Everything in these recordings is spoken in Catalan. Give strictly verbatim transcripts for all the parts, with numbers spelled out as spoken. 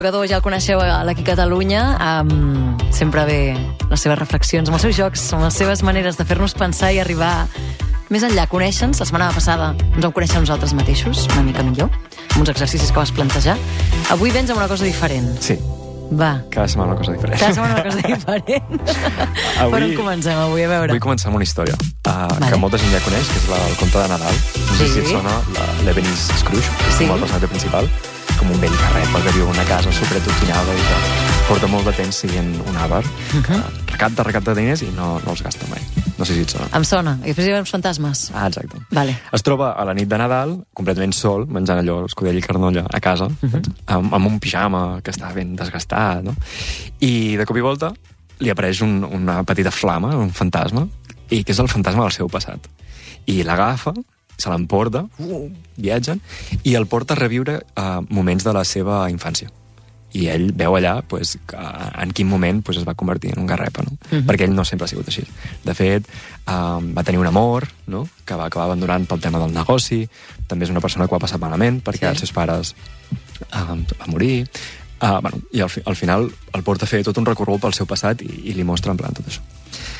jugador ja el coneixeu aquí a Catalunya, um, sempre ve les seves reflexions amb els seus jocs, amb les seves maneres de fer-nos pensar i arribar més enllà, conèixer-nos. La setmana passada ens vam conèixer nosaltres mateixos, una mica millor, amb uns exercicis que vas plantejar. Avui vens amb una cosa diferent. Sí. Va. Cada setmana una cosa diferent. Cada setmana una cosa diferent. Avui, per on comencem avui? A veure. Vull començar amb una història uh, vale. que molta gent ja coneix, que és la, el conte de Nadal. No sé sí. si et sona l'Ebenezer Scrooge, que és sí. com el personatge principal, com un vell carrep que viu en una casa supertotinada i que porta molt de temps sent un àvar, uh-huh. que recapta, recapta diners i no, no els gasta mai. No sé si et sona. Em sona. I després hi ha uns fantasmes. Ah, exacte. Vale. Es troba a la nit de Nadal, completament sol, menjant allò, escudell i carnolla, a casa, uh-huh. amb, amb un pijama que està ben desgastat, no? I de cop i volta li apareix un, una petita flama, un fantasma, i que és el fantasma del seu passat. I l'agafa, se l'emporta, uh, viatgen, i el porta a reviure uh, moments de la seva infància. I ell veu allà pues, que, en quin moment pues, es va convertir en un garrepa, no? Uh-huh. Perquè ell no sempre ha sigut així. De fet, um, va tenir un amor, no? Que va acabar abandonant pel tema del negoci. També és una persona que ho ha passat malament perquè sí. els seus pares um, van morir. Uh, bueno, I al, fi, al final el porta a fer tot un recorregut pel seu passat i, i li mostra en plan tot això.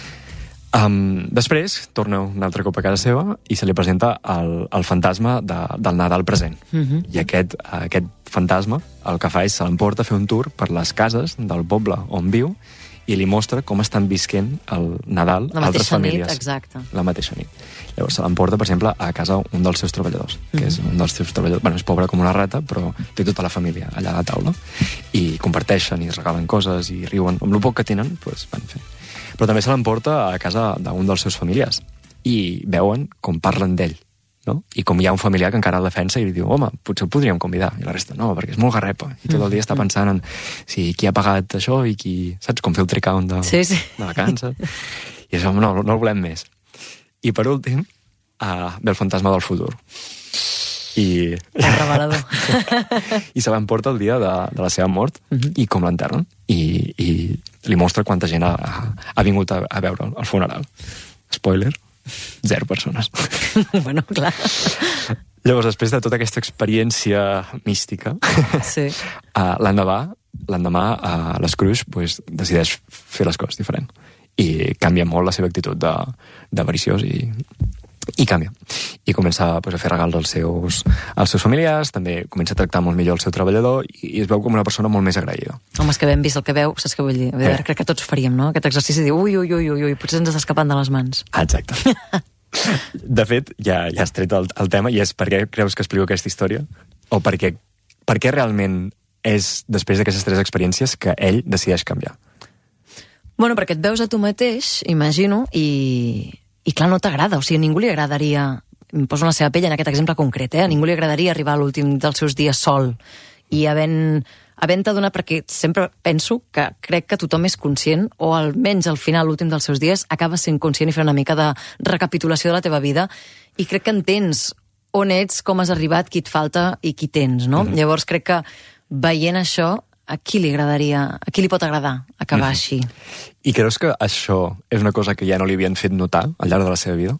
Um, després torna un altre cop a casa seva i se li presenta el, el fantasma de, del Nadal present. Uh-huh. I aquest, aquest fantasma el que fa és se l'emporta a fer un tour per les cases del poble on viu i li mostra com estan visquent el Nadal la altres famílies. Nit, exacte. La mateixa nit. Llavors se l'emporta, per exemple, a casa un dels seus treballadors, que uh-huh. és un dels seus treballadors... Bueno, és pobre com una rata, però té tota la família allà a la taula. I comparteixen i es regalen coses i riuen. Amb el poc que tenen, doncs van fer. Però també se l'emporta a casa d'un dels seus familiars i veuen com parlen d'ell, no? I com hi ha un familiar que encara el defensa i li diu, home, potser el podríem convidar. I la resta, no, perquè és molt garrepa. I tot el dia està pensant en si qui ha pagat això i qui... Saps? Com fer el tricount de, sí, sí. de vacances. I això, no, no el volem més. I per últim, uh, ve el fantasma del futur. I... El revelador. I se l'emporta el dia de, de la seva mort uh-huh. i com l'enterren. I, I li mostra quanta gent ha, ha vingut a, a veure el funeral. Spoiler, zero persones. Bueno, clar. Llavors, després de tota aquesta experiència mística, sí. uh, l'endemà, l'endemà uh, l'Scrooge pues, decideix fer les coses diferent. I canvia molt la seva actitud d'avariciós i... i canvia. I comença pues, a fer regals als seus, als seus familiars, també comença a tractar molt millor el seu treballador i, i es veu com una persona molt més agraïda. Home, és que ben vist el que veu, saps què vull dir? Eh. Crec que tots faríem, no? Aquest exercici de dir, ui, ui, ui, ui, ui, potser ens està escapant de les mans. Exacte. De fet, ja, ja has tret el, el tema i és per què creus que explico aquesta història? O per què, per què realment és, després d'aquestes tres experiències, que ell decideix canviar? Bueno, perquè et veus a tu mateix, imagino, i... I clar, no t'agrada, o sigui, a ningú li agradaria, em poso en la seva pell en aquest exemple concret, eh? A ningú li agradaria arribar a l'últim dels seus dies sol i havent, havent-te donat, perquè sempre penso que crec que tothom és conscient, o almenys al final, l'últim dels seus dies, acabes sent conscient i fer una mica de recapitulació de la teva vida, i crec que entens on ets, com has arribat, qui et falta i qui tens, no? Mm-hmm. Llavors crec que veient això, a qui li agradaria, a qui li pot agradar acabar mm-hmm. així? I creus que això és una cosa que ja no li havien fet notar al llarg de la seva vida?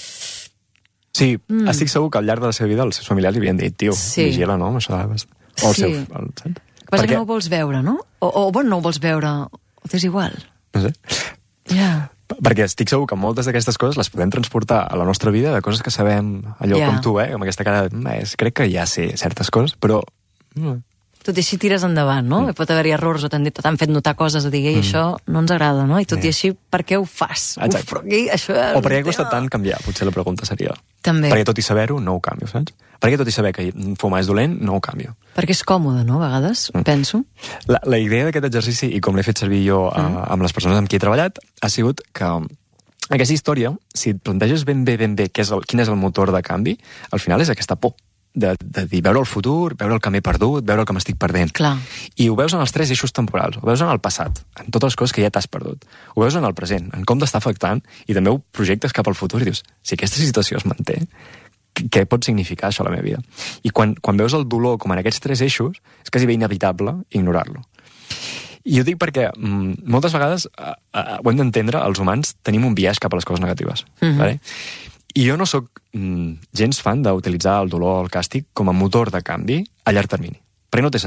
Sí, mm. estic segur que al llarg de la seva vida els seus familiars li havien dit, tio, sí. vigila, no? Això, o el sí. seu... El, el que passa Perquè... que no ho vols veure, no? O, o bueno, no ho vols veure, o t'és igual. No sé. Ja. Yeah. Perquè estic segur que moltes d'aquestes coses les podem transportar a la nostra vida, de coses que sabem, allò yeah. com tu, eh? Amb aquesta cara, més, crec que ja sé certes coses, però... Mm. Tot i així tires endavant, no? Mm. Pot haver-hi errors o t'han dit, t'han fet notar coses de dir, ei, mm. això no ens agrada, no? I tot yeah. i així, per què ho fas? Exacte. Uf, però aquí, això... O per què costa tant canviar? Potser la pregunta seria. També. Perquè tot i saber-ho, no ho canvio, saps? Perquè tot i saber que fumar és dolent, no ho canvio. Perquè és còmode, no? A vegades, mm. penso. La, la idea d'aquest exercici, i com l'he fet servir jo mm. a, amb les persones amb qui he treballat, ha sigut que aquesta història, si et planteges ben bé, ben bé què és el, quin és el motor de canvi, al final és aquesta por. De, de dir, veure el futur, veure el que m'he perdut, veure el que m'estic perdent. Clar. I ho veus en els tres eixos temporals, ho veus en el passat, en totes les coses que ja t'has perdut. Ho veus en el present, en com t'està afectant, i també ho projectes cap al futur i dius, si aquesta situació es manté, què pot significar això a la meva vida? I quan, quan veus el dolor com en aquests tres eixos, és quasi bé inevitable ignorar-lo. I ho dic perquè mm, moltes vegades eh, eh, ho hem d'entendre, els humans tenim un biaix cap a les coses negatives. Mm-hmm. Vale? I jo no sóc mm, gens fan d'utilitzar el dolor o el càstig com a motor de canvi a llarg termini, perquè no té sentit.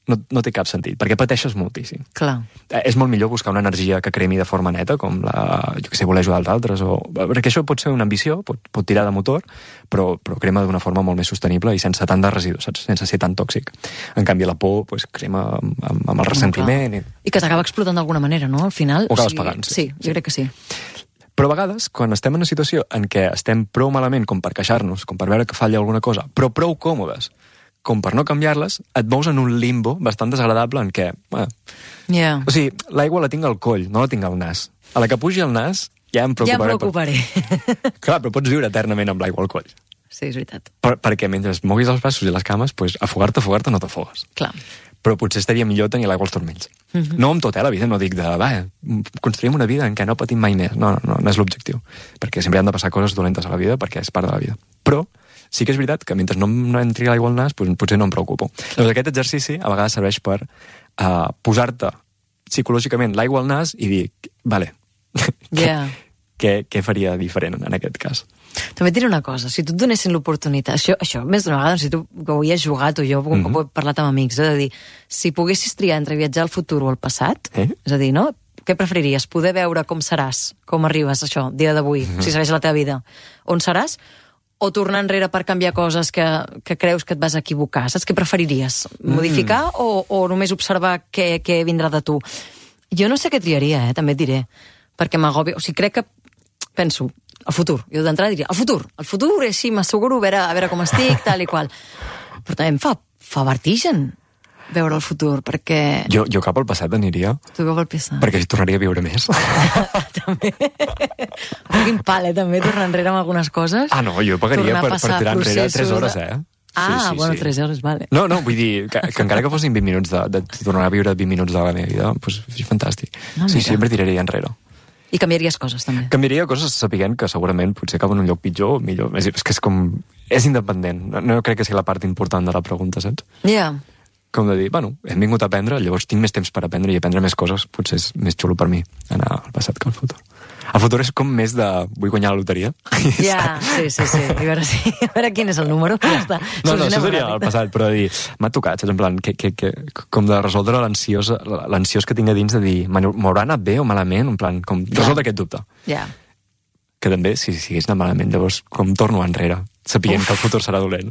no, no té cap sentit, perquè pateixes moltíssim. Clar. Eh, és molt millor buscar una energia que cremi de forma neta, com la, jo què sé, voler ajudar els altres, o, perquè això pot ser una ambició, pot, pot tirar de motor, però, però crema d'una forma molt més sostenible i sense tant de residus, saps? Sense ser tan tòxic. En canvi, la por pues, crema amb, amb, amb el ressentiment. No, I... I que t'acaba explotant d'alguna manera, no? Al final... Ho acabes o sigui, pagant, sí. Sí, jo crec que sí. Però a vegades, quan estem en una situació en què estem prou malament com per queixar-nos, com per veure que falla alguna cosa, però prou còmodes com per no canviar-les, et mous en un limbo bastant desagradable en què... Bueno, yeah. O sigui, l'aigua la tinc al coll, no la tinc al nas. A la que pugi al nas ja em preocuparé. Ja em preocuparé. Per... Clar, però pots viure eternament amb l'aigua al coll. Sí, és veritat. Per, perquè mentre moguis els braços i les cames, pues, afogar-te, afogar-te no t'afogues. Clar. Però potser estaria millor tenir l'aigua als turmells. Mm -hmm. No amb tot, eh, la vida, no dic de, va, construïm una vida en què no patim mai més. No, no, no és l'objectiu. Perquè sempre han de passar coses dolentes a la vida, perquè és part de la vida. Però sí que és veritat que mentre no, no entri l'aigua al nas, pues, potser no em preocupo. Llavors aquest exercici a vegades serveix per uh, posar-te psicològicament l'aigua al nas i dir, vale, yeah. què, què faria diferent en aquest cas? També et diré una cosa, si tu et donessin l'oportunitat, això, això més d'una vegada, si tu ho havies jugat o jo un mm-hmm. cop he parlat amb amics, és a dir, si poguessis triar entre viatjar al futur o al passat, eh? És a dir, no? Què preferiries? Poder veure com seràs, com arribes, això, dia d'avui, mm-hmm. si segueix la teva vida, on seràs? O tornar enrere per canviar coses que, que creus que et vas equivocar? Saps què preferiries? Modificar mm. o, o només observar què, què vindrà de tu? Jo no sé què triaria, eh? També et diré, perquè m'agobio, o sigui, crec que penso, el futur, jo d'entrada diria, el futur, el futur, i així m'asseguro a veure, a veure com estic, tal i qual. Però també em fa, fa vertigen veure el futur, perquè... Jo, jo cap al passat aniria. Tu cap al passat. Perquè si tornaria a viure més. També. Però quin pal, eh, també, tornar enrere amb algunes coses. Ah, no, jo pagaria per, per tirar enrere tres hores, eh? Ah, sí, sí, bueno, sí. tres hores, vale. No, no, vull dir, que, que encara que fossin vint minuts de, de tornar a viure vint minuts de la meva vida, doncs és fantàstic. No, sí, sempre tiraria enrere. I canviaries coses, també? Canviaria coses sapiguent que segurament potser acaba en un lloc pitjor o millor. És, és que és com... És independent. No, no crec que sigui la part important de la pregunta, saps? Ja. Yeah. Com de dir, bueno, hem vingut a aprendre, llavors tinc més temps per aprendre i aprendre més coses. Potser és més xulo per mi anar al passat que al futur. El futur és com més de... Vull guanyar la loteria. Ja, sí, sí, sí. A veure, si... a veure quin és el número. Ja està. No, no, això seria el passat, però de dir... M'ha tocat, saps? En plan, que, que, que, com de resoldre l'ansiós l'ansiós que tinc a dins de dir m'haurà anat bé o malament, en plan, com resoldre aquest dubte. Ja. Que també, si sigués anat malament, llavors com torno enrere, sapient Uf. que el futur serà dolent.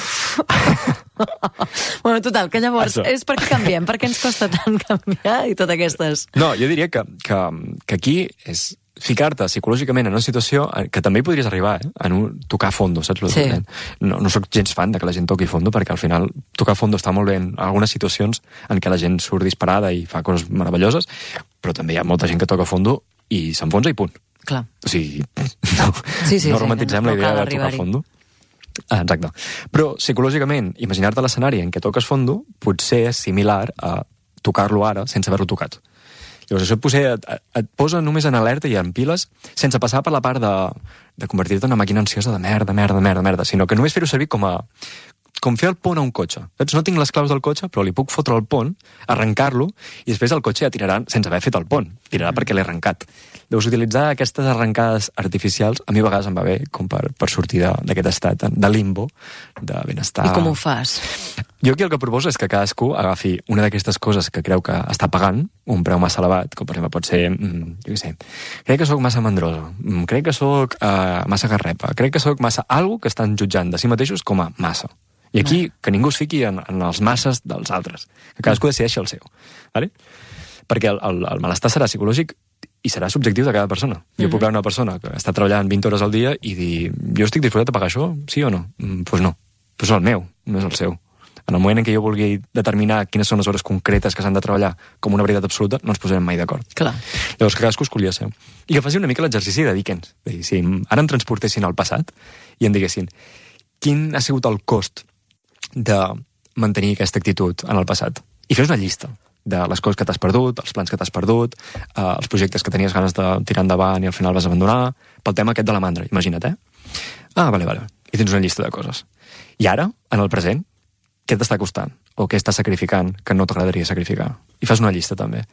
Bueno, total, que llavors Això. és perquè canviem, perquè ens costa tant canviar i totes aquestes... No, jo diria que, que, que aquí és ficar-te psicològicament en una situació que també hi podries arribar, eh? En un, tocar fondo, saps? Sí. No, no soc gens fan de que la gent toqui fondo, perquè al final tocar fondo està molt bé en algunes situacions en què la gent surt disparada i fa coses meravelloses, però també hi ha molta gent que toca fondo i s'enfonsa i punt. Clar. O sigui, no, sí, sí, no romantitzem sí, no, la idea no de tocar fondo. Ah, exacte. Però psicològicament, imaginar-te l'escenari en què toques fondo potser és similar a tocar-lo ara sense haver-lo tocat. Llavors això potser et, et posa només en alerta i en piles sense passar per la part de, de convertir-te en una màquina ansiosa de merda, merda, merda, merda, sinó que només fer-ho servir com a com fer el pont a un cotxe. Saps? No tinc les claus del cotxe, però li puc fotre el pont, arrencar-lo, i després el cotxe ja tirarà sense haver fet el pont. Tirarà perquè l'he arrencat. Deus utilitzar aquestes arrencades artificials, a mi a vegades em va bé, com per, per sortir d'aquest estat de limbo, de benestar... I com ho fas? Jo aquí el que proposo és que cadascú agafi una d'aquestes coses que creu que està pagant, un preu massa elevat, com per exemple pot ser, mm, jo què sé, crec que sóc massa mandrosa, mm, crec que sóc uh, massa garrepa, crec que sóc massa algo que estan jutjant de si mateixos com a massa. I aquí, que ningú es fiqui en, en els masses dels altres. Que cadascú decideixi el seu. Vale? Perquè el, el, el malestar serà psicològic i serà subjectiu de cada persona. Jo mm-hmm. puc veure una persona que està treballant vint hores al dia i dir, jo estic disposat a pagar això, sí o no? Doncs pues no. Pues és el meu, no és el seu. En el moment en què jo vulgui determinar quines són les hores concretes que s'han de treballar com una veritat absoluta, no ens posarem mai d'acord. Clar. Llavors que cadascú escollia el seu. I que faci una mica l'exercici de Dickens. De dir, si ara em transportessin al passat i em diguessin quin ha sigut el cost de mantenir aquesta actitud en el passat. I fes una llista de les coses que t'has perdut, els plans que t'has perdut, eh, els projectes que tenies ganes de tirar endavant i al final vas abandonar, pel tema aquest de la mandra, imagina't, eh? Ah, vale, vale. I tens una llista de coses. I ara, en el present, què t'està costant? O què estàs sacrificant que no t'agradaria sacrificar? I fas una llista, també.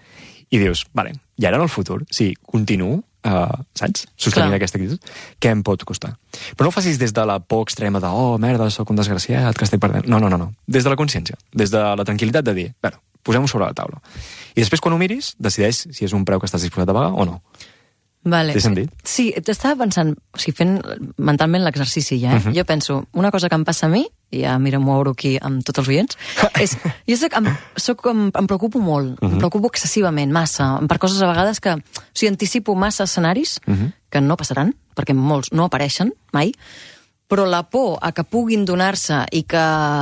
i dius, vale, i ara en el futur, si continuo, uh, saps? Sostenint Clar. aquesta actitud, què em pot costar? Però no ho facis des de la por extrema de, oh, merda, sóc un desgraciat, que estic perdent. No, no, no, no. Des de la consciència, des de la tranquil·litat de dir, bueno, posem-ho sobre la taula. I després, quan ho miris, decideix si és un preu que estàs disposat a pagar o no. Vale. Té sentit? Sí, t'estava pensant, o sigui, fent mentalment l'exercici ja, eh? Uh-huh. Jo penso, una cosa que em passa a mi, i ja, mira, m'ho obro aquí amb tots els oients, és, jo soc, em, soc, em, em preocupo molt, uh-huh. em preocupo excessivament, massa, per coses a vegades que, o sigui, anticipo massa escenaris uh-huh. que no passaran, perquè molts no apareixen mai, però la por a que puguin donar-se i que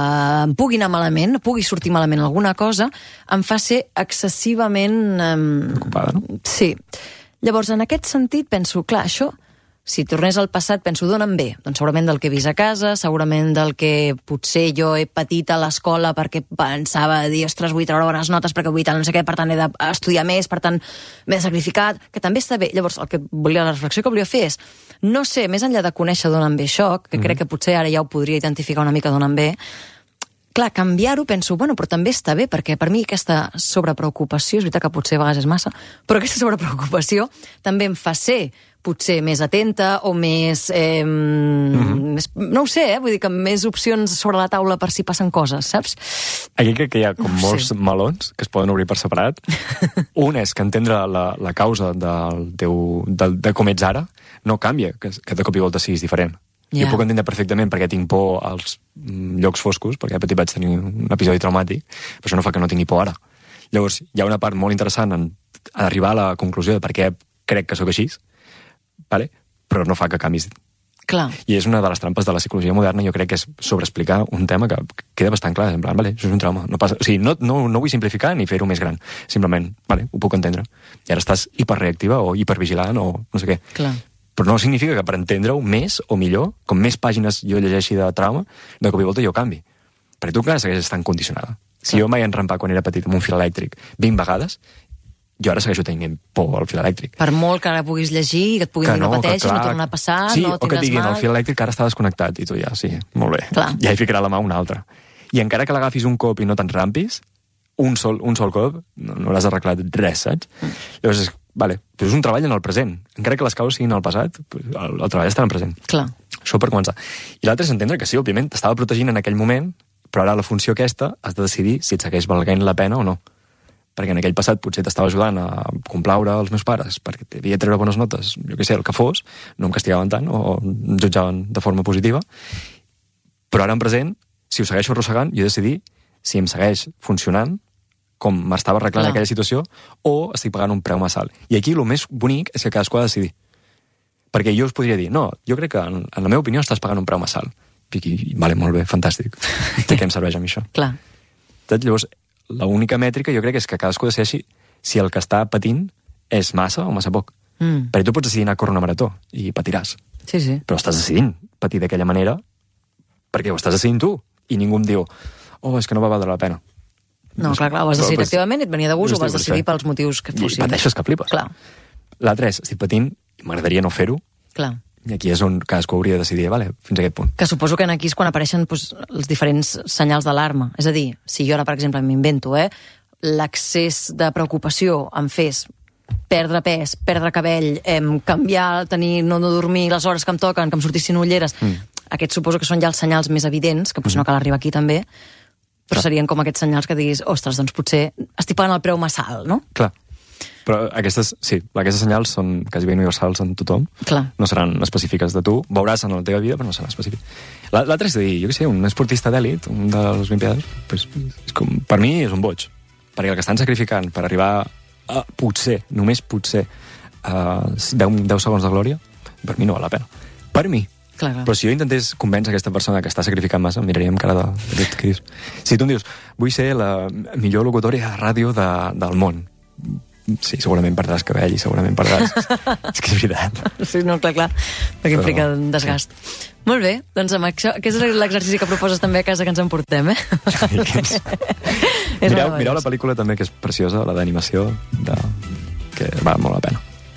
em pugui anar malament, pugui sortir malament alguna cosa, em fa ser excessivament... Um... Preocupada, no? Sí. Llavors, en aquest sentit, penso, clar, això, si tornés al passat, penso, d'on em ve? Doncs segurament del que he vist a casa, segurament del que potser jo he patit a l'escola perquè pensava dir, ostres, vull treure bones notes perquè vull tal, no sé què, per tant he d'estudiar més, per tant m'he sacrificat, que també està bé. Llavors, el que volia, la reflexió que volia fer és, no sé, més enllà de conèixer d'on em ve això, que mm. crec que potser ara ja ho podria identificar una mica d'on em ve, clar, canviar-ho, penso, bueno, però també està bé, perquè per mi aquesta sobrepreocupació, és veritat que potser a vegades és massa, però aquesta sobrepreocupació també em fa ser potser més atenta o més, eh, mm-hmm. més... No ho sé, eh? Vull dir que més opcions sobre la taula per si passen coses, saps? Aquí crec que hi ha com molts sí. melons que es poden obrir per separat. Un és que entendre la, la causa del teu, del, de com ets ara no canvia, que, que de cop i volta siguis diferent. Yeah. Jo puc entendre perfectament perquè tinc por als llocs foscos, perquè petit vaig tenir un episodi traumàtic, però això no fa que no tingui por ara. Llavors, hi ha una part molt interessant en arribar a la conclusió de per què crec que sóc així, vale? Però no fa que canvis. Clar. I és una de les trampes de la psicologia moderna, jo crec que és sobreexplicar un tema que queda bastant clar, en plan, vale, això és un trauma. No passa... O sigui, no, no, no vull simplificar ni fer-ho més gran, simplement, vale, ho puc entendre. I ara estàs hiperreactiva o hipervigilant o no sé què. Clar. Però no significa que per entendre-ho més o millor, com més pàgines jo llegeixi de trauma, de cop i volta jo canvi. Perquè tu encara segueixes estant condicionada. Si sí. jo mai enrampar quan era petit amb un fil elèctric vint vegades, jo ara segueixo tenint por al fil elèctric. Per molt que ara puguis llegir, que et puguin que dir no, no pateixis, clar, no torna a passar, sí, no tindràs mal... Sí, o que et diguin el fil elèctric que ara està desconnectat, i tu ja, sí, molt bé. Clar. Ja hi ficarà la mà una altra. I encara que l'agafis un cop i no t'enrampis, un sol, un sol cop, no, no l'has arreglat res, saps? Mm. Llavors, és, vale, però és un treball en el present. Encara que les causes siguin al passat, el, el treball està en el present. Clar. Això per començar. I l'altre és entendre que sí, òbviament, t'estava protegint en aquell moment, però ara la funció aquesta has de decidir si et segueix valent la pena o no. Perquè en aquell passat potser t'estava ajudant a complaure els meus pares, perquè devia treure bones notes, jo què sé, el que fos, no em castigaven tant o em jutjaven de forma positiva. Però ara en present, si ho segueixo arrossegant, jo he de decidir si em segueix funcionant com m'estava arreglant aquella situació, o estic pagant un preu massa alt. I aquí el més bonic és que cadascú ha de decidir. Perquè jo us podria dir, no, jo crec que en, en la meva opinió estàs pagant un preu massa alt. I, vale, molt bé, fantàstic. De què em serveix a mi això? Clar. Tot, llavors, l'única mètrica jo crec que és que cadascú decideixi si el que està patint és massa o massa poc. Mm. Perquè tu pots decidir anar a córrer una marató i patiràs. Sí, sí. Però estàs decidint patir d'aquella manera perquè ho estàs decidint tu. I ningú em diu, oh, és que no va valdre la pena. No, clar, clar, ho vas decidir activament, et venia de gust, ho vas decidir pels motius que fossin. I pateixes que flipes. Clar. L'altre és, estic patint i m'agradaria no fer-ho. Clar. I aquí és on cadascú hauria de decidir, vale, fins a aquest punt. Que suposo que aquí és quan apareixen doncs, els diferents senyals d'alarma. És a dir, si jo ara, per exemple, m'invento, eh, l'accés de preocupació em fes perdre pes, perdre cabell, em, canviar, tenir, no, no dormir les hores que em toquen, que em sortissin ulleres, mm. aquests suposo que són ja els senyals més evidents, que potser mm. no cal arribar aquí també, però Clar. serien com aquests senyals que diguis, ostres, doncs potser estic pagant el preu massa alt, no? Clar. Però aquestes, sí, aquestes senyals són quasi bé universals en tothom. Clar. No seran específiques de tu. Veuràs en la teva vida, però no seran específiques. L'altre és de dir, jo què sé, un esportista d'èlit, un dels Olimpiades, pues, és com, per mi és un boig. Perquè el que estan sacrificant per arribar a, potser, només potser, a deu segons de glòria, per mi no val la pena. Per mi. Clar, clar. Però si jo intentés convèncer aquesta persona que està sacrificant massa, em miraria amb cara de, de què dius. Si tu em dius, vull ser la millor locutòria de ràdio de, del món, sí, segurament perdràs cabell i segurament perdràs... és que és veritat. Sí, no, clar, clar, perquè implica un desgast. Sí. Molt bé, doncs amb això, aquest és l'exercici que proposes també a casa que ens emportem, eh? mireu, mireu la pel·lícula també, que és preciosa, la d'animació, de... que val molt la pena.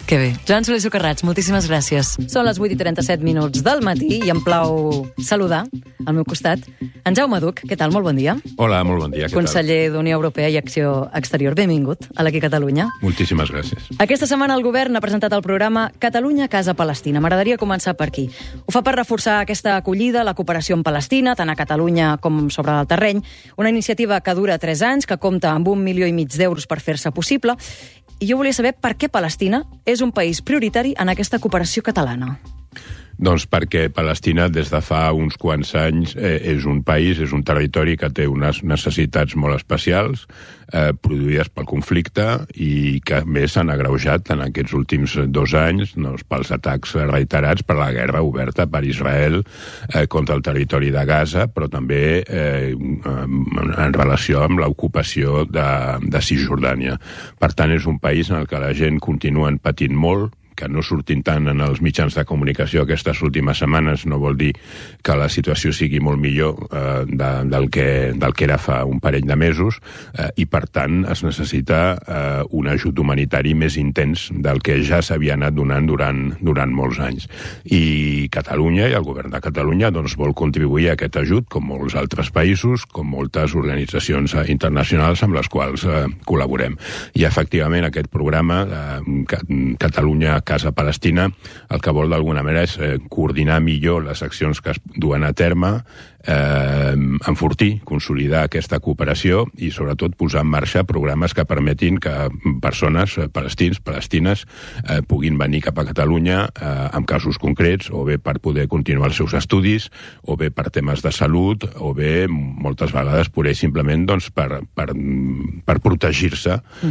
Que bé. Joan Soler Socarrats, moltíssimes gràcies. Són les vuit i trenta-set minuts del matí i em plau saludar al meu costat en Jaume Duch. Què tal? Molt bon dia. Hola, molt bon dia. Què Conseller d'Unió Europea i Acció Exterior. Benvingut a l'Aquí Catalunya. Moltíssimes gràcies. Aquesta setmana el govern ha presentat el programa Catalunya Casa Palestina. M'agradaria començar per aquí. Ho fa per reforçar aquesta acollida, la cooperació amb Palestina, tant a Catalunya com sobre el terreny. Una iniciativa que dura tres anys, que compta amb un milió i mig d'euros per fer-se possible. I jo volia saber per què Palestina és un país prioritari en aquesta cooperació catalana. Doncs perquè Palestina des de fa uns quants anys eh, és un país, és un territori que té unes necessitats molt especials eh, produïdes pel conflicte i que més s'han agreujat en aquests últims dos anys doncs, pels atacs reiterats per la guerra oberta per Israel eh, contra el territori de Gaza, però també eh, en relació amb l'ocupació de, de Cisjordània. Per tant, és un país en el que la gent continuen patint molt, que no surtin tant en els mitjans de comunicació aquestes últimes setmanes no vol dir que la situació sigui molt millor eh, de, del, que, del que era fa un parell de mesos eh, i, per tant, es necessita eh, un ajut humanitari més intens del que ja s'havia anat donant durant, durant molts anys. I Catalunya i el govern de Catalunya doncs, vol contribuir a aquest ajut, com molts altres països, com moltes organitzacions internacionals amb les quals eh, col·laborem. I, efectivament, aquest programa eh, Catalunya Casa Palestina, el que vol d'alguna manera és eh, coordinar millor les accions que es duen a terme, eh, enfortir, consolidar aquesta cooperació i sobretot posar en marxa programes que permetin que persones, eh, palestins, palestines, eh, puguin venir cap a Catalunya eh, en casos concrets, o bé per poder continuar els seus estudis, o bé per temes de salut, o bé moltes vegades pura i simplement doncs, per, per, per protegir-se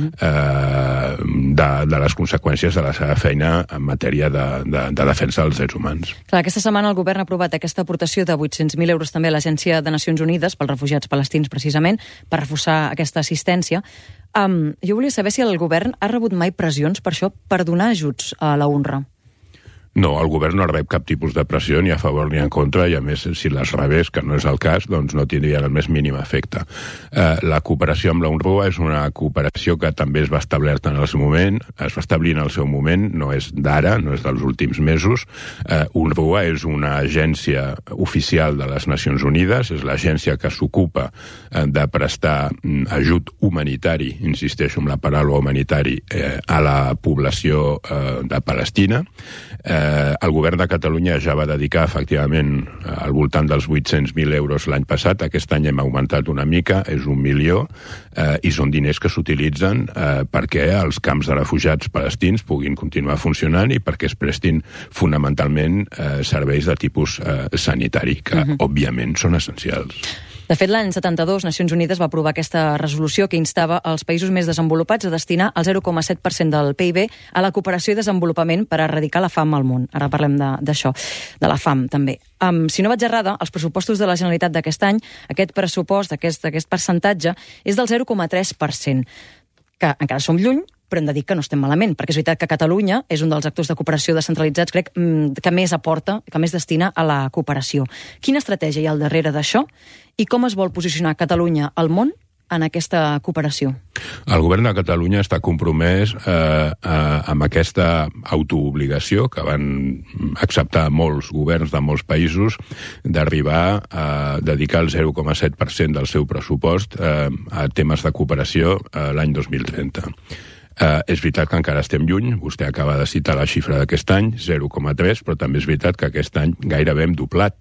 eh, de, de les conseqüències de la seva feina en matèria de, de, de defensa dels drets humans. Clar, aquesta setmana el govern ha aprovat aquesta aportació de vuit-cents mil euros també a l'Agència de Nacions Unides pels refugiats palestins, precisament, per reforçar aquesta assistència. Um, jo volia saber si el govern ha rebut mai pressions per això, per donar ajuts a la U N R W A. No, el govern no rep cap tipus de pressió ni a favor ni en contra, i a més, si les rebés, que no és el cas, doncs no tindria el més mínim efecte. Eh, la cooperació amb la U N R W A és una cooperació que també es va establerta en el seu moment, es va establir en el seu moment, no és d'ara, no és dels últims mesos. Eh, U N R W A és una agència oficial de les Nacions Unides, és l'agència que s'ocupa eh, de prestar ajut humanitari, insisteixo en la paraula humanitari, eh, a la població eh, de Palestina. Eh, el govern de Catalunya ja va dedicar efectivament al voltant dels vuit-cents mil euros l'any passat. Aquest any hem augmentat una mica, és un milió, eh, i són diners que s'utilitzen eh, perquè els camps de refugiats palestins puguin continuar funcionant i perquè es prestin fonamentalment eh, serveis de tipus eh, sanitari, que uh-huh. òbviament són essencials. De fet, l'any setanta-dos, Nacions Unides va aprovar aquesta resolució que instava els països més desenvolupats a destinar el zero coma set per cent del P I B a la cooperació i desenvolupament per erradicar la fam al món. Ara parlem d'això, de, de la fam, també. Um, si no vaig errada, els pressupostos de la Generalitat d'aquest any, aquest pressupost, aquest, aquest percentatge, és del zero coma tres per cent, que encara som lluny, però hem de dir que no estem malament, perquè és veritat que Catalunya és un dels actors de cooperació descentralitzats, crec, que més aporta, que més destina a la cooperació. Quina estratègia hi ha al darrere d'això i com es vol posicionar Catalunya al món en aquesta cooperació? El govern de Catalunya està compromès eh, eh, amb aquesta autoobligació que van acceptar molts governs de molts països d'arribar a dedicar el zero coma set per cent del seu pressupost eh, a temes de cooperació eh, l'any dos mil trenta. Uh, és veritat que encara estem lluny, vostè acaba de citar la xifra d'aquest any, zero coma tres, però també és veritat que aquest any gairebé hem doblat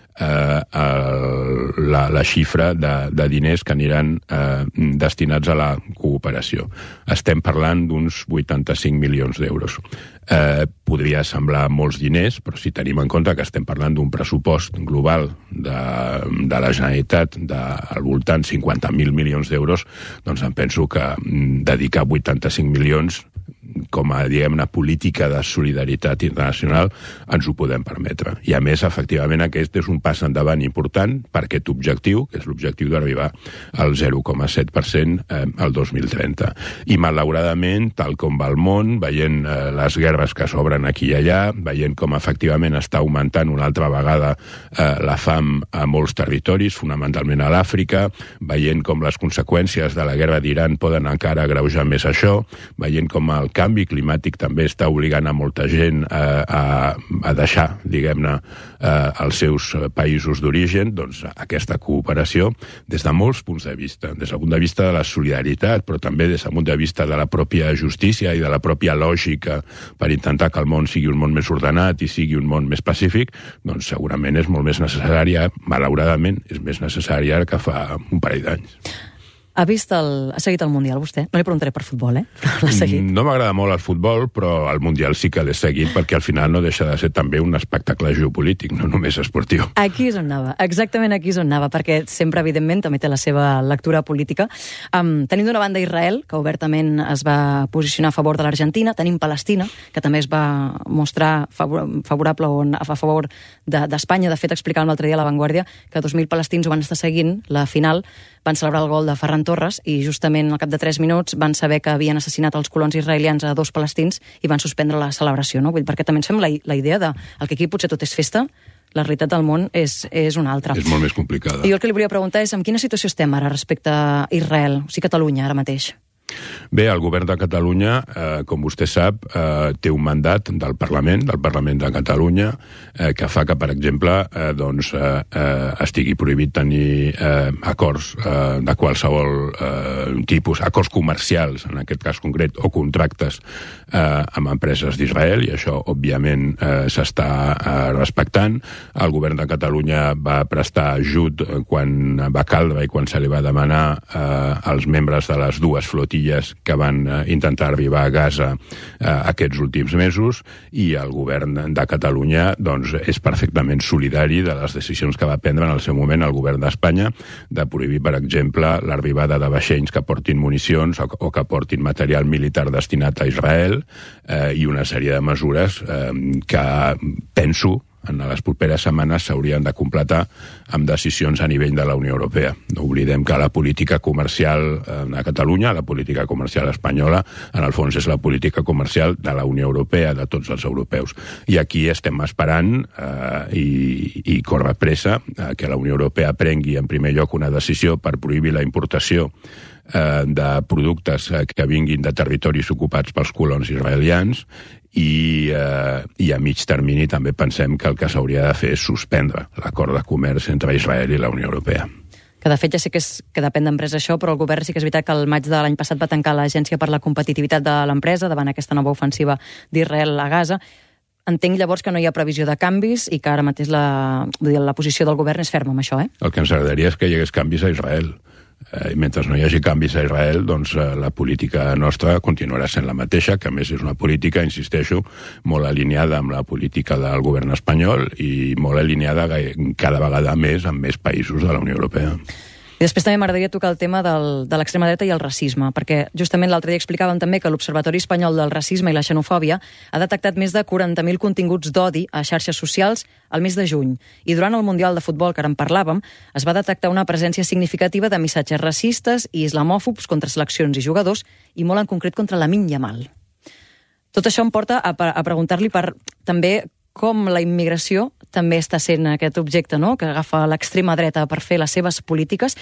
uh, el, la, la xifra de, de diners que aniran uh, destinats a la cooperació. Estem parlant d'uns vuitanta-cinc milions d'euros. Uh, podria semblar molts diners, però si tenim en compte que estem parlant d'un pressupost global de, de la Generalitat del voltant cinquanta mil milions d'euros, doncs em penso que mm, dedicar vuitanta-cinc milions com a, diguem-ne, política de solidaritat internacional ens ho podem permetre. I a més, efectivament, aquest és un pas endavant important per aquest objectiu, que és l'objectiu d'arribar al zero coma set per cent eh, al dos mil trenta. I malauradament, tal com va el món, veient eh, les guerres que s'obren aquí i allà, veient com efectivament està augmentant una altra vegada eh, la fam a molts territoris, fonamentalment a l'Àfrica, veient com les conseqüències de la guerra d'Iran poden encara agreujar més això, veient com el canvi canvi climàtic també està obligant a molta gent a, a, a deixar, diguem-ne, eh, els seus països d'origen, doncs aquesta cooperació, des de molts punts de vista, des del punt de vista de la solidaritat, però també des del punt de vista de la pròpia justícia i de la pròpia lògica per intentar que el món sigui un món més ordenat i sigui un món més pacífic, doncs segurament és molt més necessària, malauradament, és més necessària que fa un parell d'anys. Ha vist el... ha seguit el Mundial, vostè? No li preguntaré per futbol, eh? Però l'ha seguit. No m'agrada molt el futbol, però el Mundial sí que l'he seguit, perquè al final no deixa de ser també un espectacle geopolític, no només esportiu. Aquí és on anava, exactament aquí és on anava, perquè sempre, evidentment, també té la seva lectura política. Um, tenim d'una banda Israel, que obertament es va posicionar a favor de l'Argentina, tenim Palestina, que també es va mostrar favorable o a favor d'Espanya. De fet, explicàvem l'altre dia a La Vanguardia que dos mil palestins ho van estar seguint, la final, van celebrar el gol de Ferran Torres i justament al cap de tres minuts van saber que havien assassinat els colons israelians a dos palestins i van suspendre la celebració, no? Vull dir, perquè també ens fem la, la idea de el que aquí potser tot és festa, la realitat del món és, és una altra. És molt més complicada. I jo el que li volia preguntar és en quina situació estem ara respecte a Israel, o sigui Catalunya ara mateix? Bé, el govern de Catalunya, eh, com vostè sap, eh, té un mandat del Parlament, del Parlament de Catalunya, eh, que fa que, per exemple, eh, doncs, eh, eh, estigui prohibit tenir eh, acords eh, de qualsevol eh, tipus, acords comercials, en aquest cas concret, o contractes eh, amb empreses d'Israel, i això, òbviament, eh, s'està eh, respectant. El govern de Catalunya va prestar ajut quan va caldre i quan se li va demanar eh, als membres de les dues flotilles que van eh, intentar arribar a Gaza eh, aquests últims mesos, i el govern de Catalunya doncs, és perfectament solidari de les decisions que va prendre en el seu moment el govern d'Espanya de prohibir, per exemple, l'arribada de vaixells que portin municions o, o que portin material militar destinat a Israel, eh, i una sèrie de mesures eh, que penso en les properes setmanes s'haurien de completar amb decisions a nivell de la Unió Europea. No oblidem que la política comercial a Catalunya, la política comercial espanyola, en el fons és la política comercial de la Unió Europea, de tots els europeus. I aquí estem esperant eh, i, i corre pressa eh, que la Unió Europea prengui en primer lloc una decisió per prohibir la importació eh, de productes eh, que vinguin de territoris ocupats pels colons israelians, i, eh, i a mig termini també pensem que el que s'hauria de fer és suspendre l'acord de comerç entre Israel i la Unió Europea. Que de fet ja sé que, és, que depèn d'empresa això, però el govern sí que és veritat que el maig de l'any passat va tancar l'Agència per la Competitivitat de l'empresa davant aquesta nova ofensiva d'Israel a Gaza. Entenc llavors que no hi ha previsió de canvis i que ara mateix la, vull dir, la posició del govern és ferma amb això, eh? El que ens agradaria és que hi hagués canvis a Israel. I mentre no hi hagi canvis a Israel, doncs la política nostra continuarà sent la mateixa, que a més és una política, insisteixo, molt alineada amb la política del govern espanyol i molt alineada cada vegada més amb més països de la Unió Europea. I després també m'agradaria tocar el tema del, de l'extrema dreta i el racisme, perquè justament l'altre dia explicàvem també que l'Observatori Espanyol del Racisme i la Xenofòbia ha detectat més de quaranta mil continguts d'odi a xarxes socials al mes de juny. I durant el Mundial de Futbol, que ara en parlàvem, es va detectar una presència significativa de missatges racistes i islamòfobs contra seleccions i jugadors, i molt en concret contra Lamine Yamal. Tot això em porta a, a preguntar-li per també com la immigració també està sent aquest objecte, no?, que agafa l'extrema dreta per fer les seves polítiques.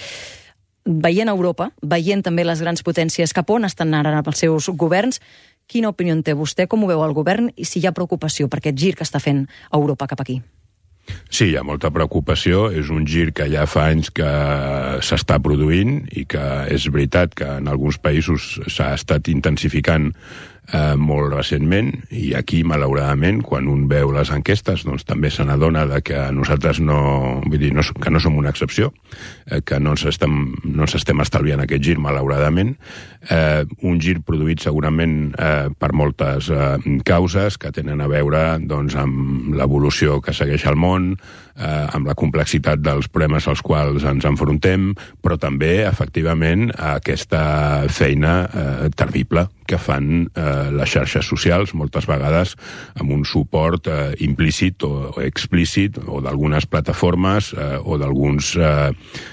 Veient Europa, veient també les grans potències cap on estan ara els seus governs, quina opinió en té vostè, com ho veu el govern, i si hi ha preocupació per aquest gir que està fent Europa cap aquí? Sí, hi ha molta preocupació. És un gir que ja fa anys que s'està produint i que és veritat que en alguns països s'ha estat intensificant eh, molt recentment, i aquí, malauradament, quan un veu les enquestes, doncs també se n'adona de que nosaltres no, vull dir, no, que no som una excepció, eh, que no ens estem, no ens estem estalviant aquest gir, malauradament. Eh, un gir produït segurament eh, per moltes eh, causes que tenen a veure doncs, amb l'evolució que segueix el món, eh, amb la complexitat dels problemes als quals ens enfrontem, però també, efectivament, aquesta feina eh, terrible que fan eh, les xarxes socials, moltes vegades amb un suport eh, implícit o, o explícit, o d'algunes plataformes eh, o d'alguns eh,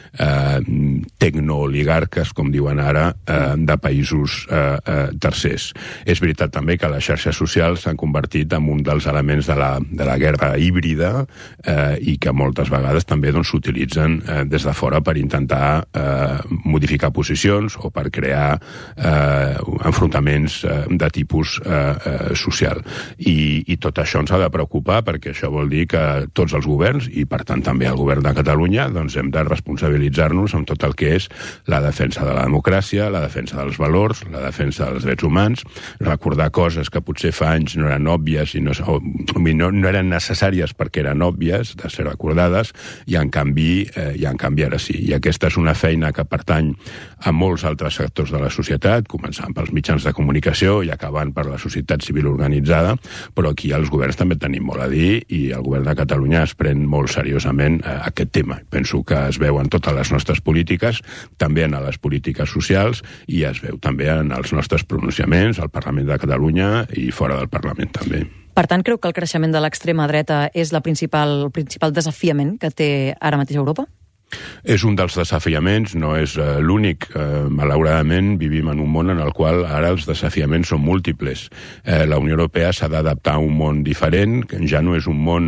eh, tecnooligarques, com diuen ara, eh, de països eh, eh, tercers. És veritat també que les xarxes socials s'han convertit en un dels elements de la, de la guerra híbrida eh, i que moltes vegades també doncs, s'utilitzen eh, des de fora per intentar eh, modificar posicions o per crear eh, enfrontaments eh, de tipus eh, eh, social. I, I tot això ens ha de preocupar perquè això vol dir que tots els governs, i per tant també el govern de Catalunya, doncs hem de responsabilitzar-nos amb tot el que és la defensa de la democràcia, la defensa dels valors, la defensa dels drets humans, recordar coses que potser fa anys no eren òbvies i no, o, no, no eren necessàries perquè eren òbvies de ser recordades, i en canvi, eh, i en canvi ara sí. I aquesta és una feina que pertany a molts altres sectors de la societat, començant pels mitjans de comunicació i acabant per la societat civil organitzada, però aquí els governs també tenim molt a dir i el govern de Catalunya es pren molt seriosament eh, aquest tema. Penso que es veu en totes les nostres polítiques, també en les polítiques socials, i es veu també en els nostres pronunciaments al Parlament de Catalunya i fora del Parlament també. Per tant, creu que el creixement de l'extrema dreta és la principal, el principal desafiament que té ara mateix Europa? És un dels desafiaments, no és uh, l'únic. Uh, malauradament vivim en un món en el qual ara els desafiaments són múltiples. Uh, la Unió Europea s'ha d'adaptar a un món diferent, ja no és un món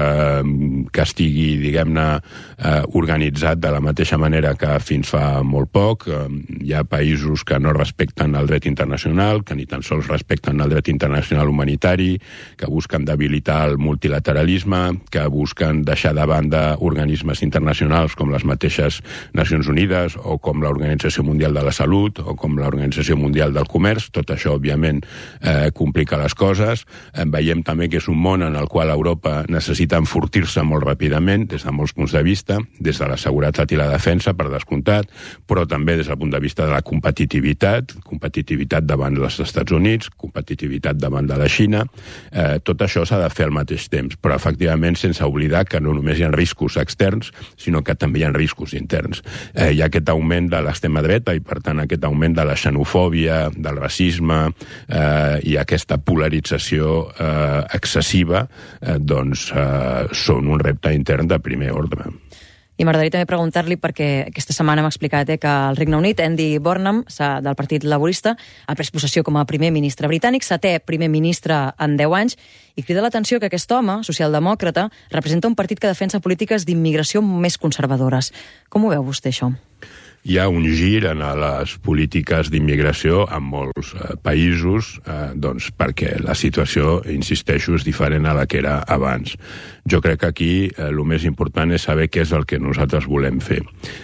uh, que estigui, diguem-ne, uh, organitzat de la mateixa manera que fins fa molt poc. Uh, hi ha països que no respecten el dret internacional, que ni tan sols respecten el dret internacional humanitari, que busquen debilitar el multilateralisme, que busquen deixar de banda organismes internacionals com les mateixes Nacions Unides o com l'Organització Mundial de la Salut o com l'Organització Mundial del Comerç. Tot això, òbviament, eh, complica les coses. Eh, veiem també que és un món en el qual Europa necessita enfortir-se molt ràpidament, des de molts punts de vista, des de la seguretat i la defensa, per descomptat, però també des del punt de vista de la competitivitat, competitivitat davant dels Estats Units, competitivitat davant de la Xina. Eh, tot això s'ha de fer al mateix temps, però efectivament sense oblidar que no només hi ha riscos externs, sinó que també hi ha riscos interns. Eh, hi ha aquest augment de l'extrema dreta i, per tant, aquest augment de la xenofòbia, del racisme eh, i aquesta polarització eh, excessiva, eh, doncs eh, són un repte intern de primer ordre. I m'agradaria també preguntar-li, perquè aquesta setmana m'ha explicat eh, que el Regne Unit, Andy Burnham, del Partit Laborista, ha pres possessió com a primer ministre britànic, setè primer ministre en deu anys, i crida l'atenció que aquest home, socialdemòcrata, representa un partit que defensa polítiques d'immigració més conservadores. Com ho veu vostè, això? Hi ha un gir en les polítiques d'immigració en molts eh, països, eh, doncs perquè la situació, insisteixo, és diferent a la que era abans. Jo crec que aquí eh, el més important és saber què és el que nosaltres volem fer.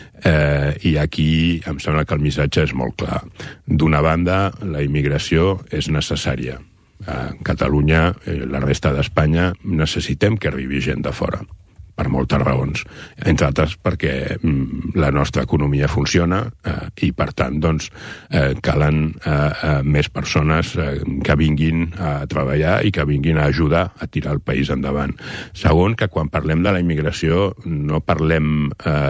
Eh, I aquí em sembla que el missatge és molt clar. D'una banda, la immigració és necessària. A Catalunya, eh, la resta d'Espanya, necessitem que arribi gent de fora, per moltes raons, entre altres perquè mm, la nostra economia funciona eh, i, per tant, doncs, eh, calen eh, eh, més persones eh, que vinguin a treballar i que vinguin a ajudar a tirar el país endavant. Segon, que quan parlem de la immigració no parlem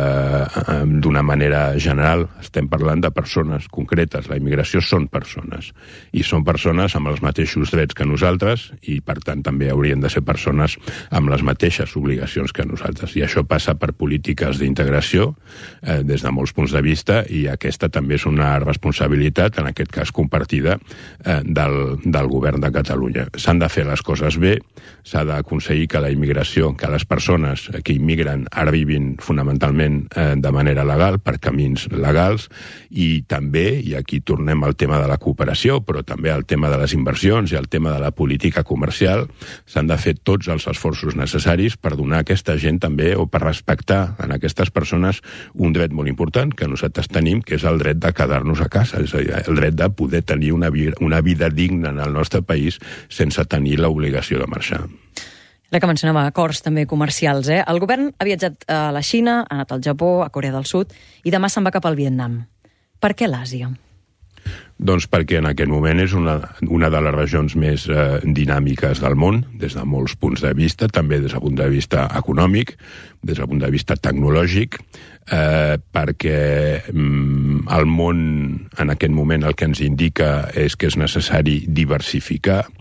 eh, d'una manera general, estem parlant de persones concretes. La immigració són persones, i són persones amb els mateixos drets que nosaltres i, per tant, també haurien de ser persones amb les mateixes obligacions que nosaltres. Nosaltres. I això passa per polítiques d'integració eh, des de molts punts de vista, i aquesta també és una responsabilitat, en aquest cas compartida, eh, del, del govern de Catalunya. S'han de fer les coses bé, s'ha d'aconseguir que la immigració, que les persones que immigren arribin fonamentalment eh, de manera legal, per camins legals, i també, i aquí tornem al tema de la cooperació, però també al tema de les inversions i al tema de la política comercial, s'han de fer tots els esforços necessaris per donar a aquesta gent també, o per respectar en aquestes persones un dret molt important que nosaltres tenim, que és el dret de quedar-nos a casa, és a dir, el dret de poder tenir una vida, una vida digna en el nostre país sense tenir l'obligació de marxar. Ara que mencionava acords també comercials, eh? El govern ha viatjat a la Xina, ha anat al Japó, a Corea del Sud, i demà se'n va cap al Vietnam. Per què l'Àsia? Doncs perquè en aquest moment és una, una de les regions més eh, dinàmiques del món, des de molts punts de vista, també des del punt de vista econòmic, des del punt de vista tecnològic, eh, perquè mm, el món en aquest moment el que ens indica és que és necessari diversificar,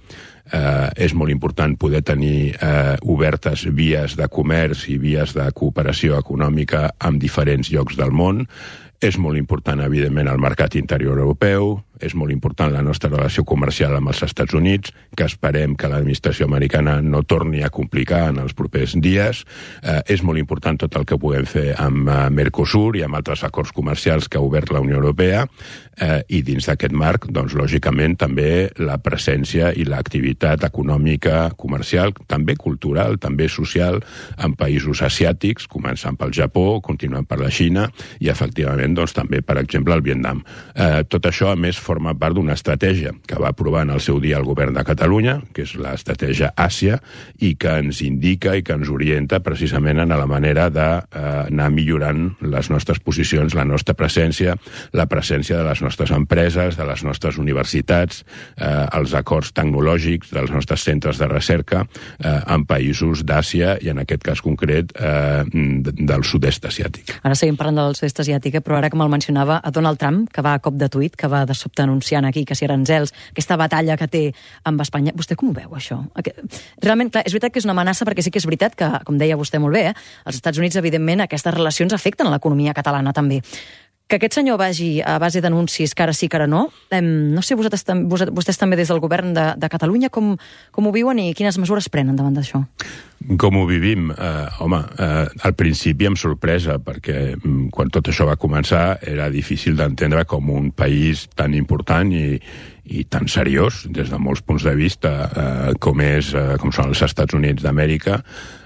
Eh, és molt important poder tenir eh, obertes vies de comerç i vies de cooperació econòmica amb diferents llocs del món. És molt important, evidentment, el mercat interior europeu, és molt important la nostra relació comercial amb els Estats Units, que esperem que l'administració americana no torni a complicar en els propers dies. Eh, és molt important tot el que puguem fer amb eh, Mercosur i amb altres acords comercials que ha obert la Unió Europea, eh, i dins d'aquest marc, doncs, lògicament, també la presència i l'activitat econòmica, comercial, també cultural, també social, en països asiàtics, començant pel Japó, continuant per la Xina, i efectivament, doncs, també, per exemple, el Vietnam. Eh, tot això, a més, forma part d'una estratègia que va aprovar en el seu dia el govern de Catalunya, que és l'estratègia Àsia, i que ens indica i que ens orienta precisament en la manera d'anar millorant les nostres posicions, la nostra presència, la presència de les nostres empreses, de les nostres universitats, eh, els acords tecnològics dels nostres centres de recerca eh, en països d'Àsia i, en aquest cas concret, eh, del sud-est asiàtic. Ara seguim parlant del sud-est asiàtic, però ara que me'l mencionava a Donald Trump, que va a cop de tuit, que va de sobte anunciant aquí que si aranzels, aquesta batalla que té amb Espanya. Vostè com ho veu, això? Realment, clar, és veritat que és una amenaça, perquè sí que és veritat que, com deia vostè molt bé, eh, als Estats Units, evidentment, aquestes relacions afecten a l'economia catalana també. Que aquest senyor vagi a base d'anuncis que ara sí, que ara no, eh, no sé, vosaltres, vostès, vostès també des del govern de, de Catalunya com, com ho viuen i quines mesures prenen davant d'això? Com ho vivim? Eh, home, eh, al principi amb sorpresa, perquè mm, quan tot això va començar era difícil d'entendre com un país tan important i, i tan seriós, des de molts punts de vista, eh, com, és, eh, com són els Estats Units d'Amèrica,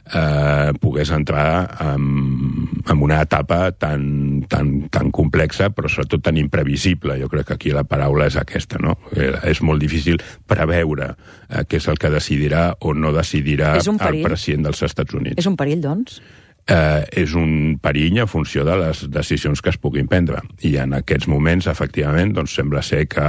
eh, pogués entrar en, en una etapa tan, tan, tan complexa, però sobretot tan imprevisible. Jo crec que aquí la paraula és aquesta, no? Eh, és molt difícil preveure eh, què és el que decidirà o no decidirà el president dels Estats Units. És un perill, doncs? Eh, és un perill en funció de les decisions que es puguin prendre. I en aquests moments, efectivament, doncs sembla ser que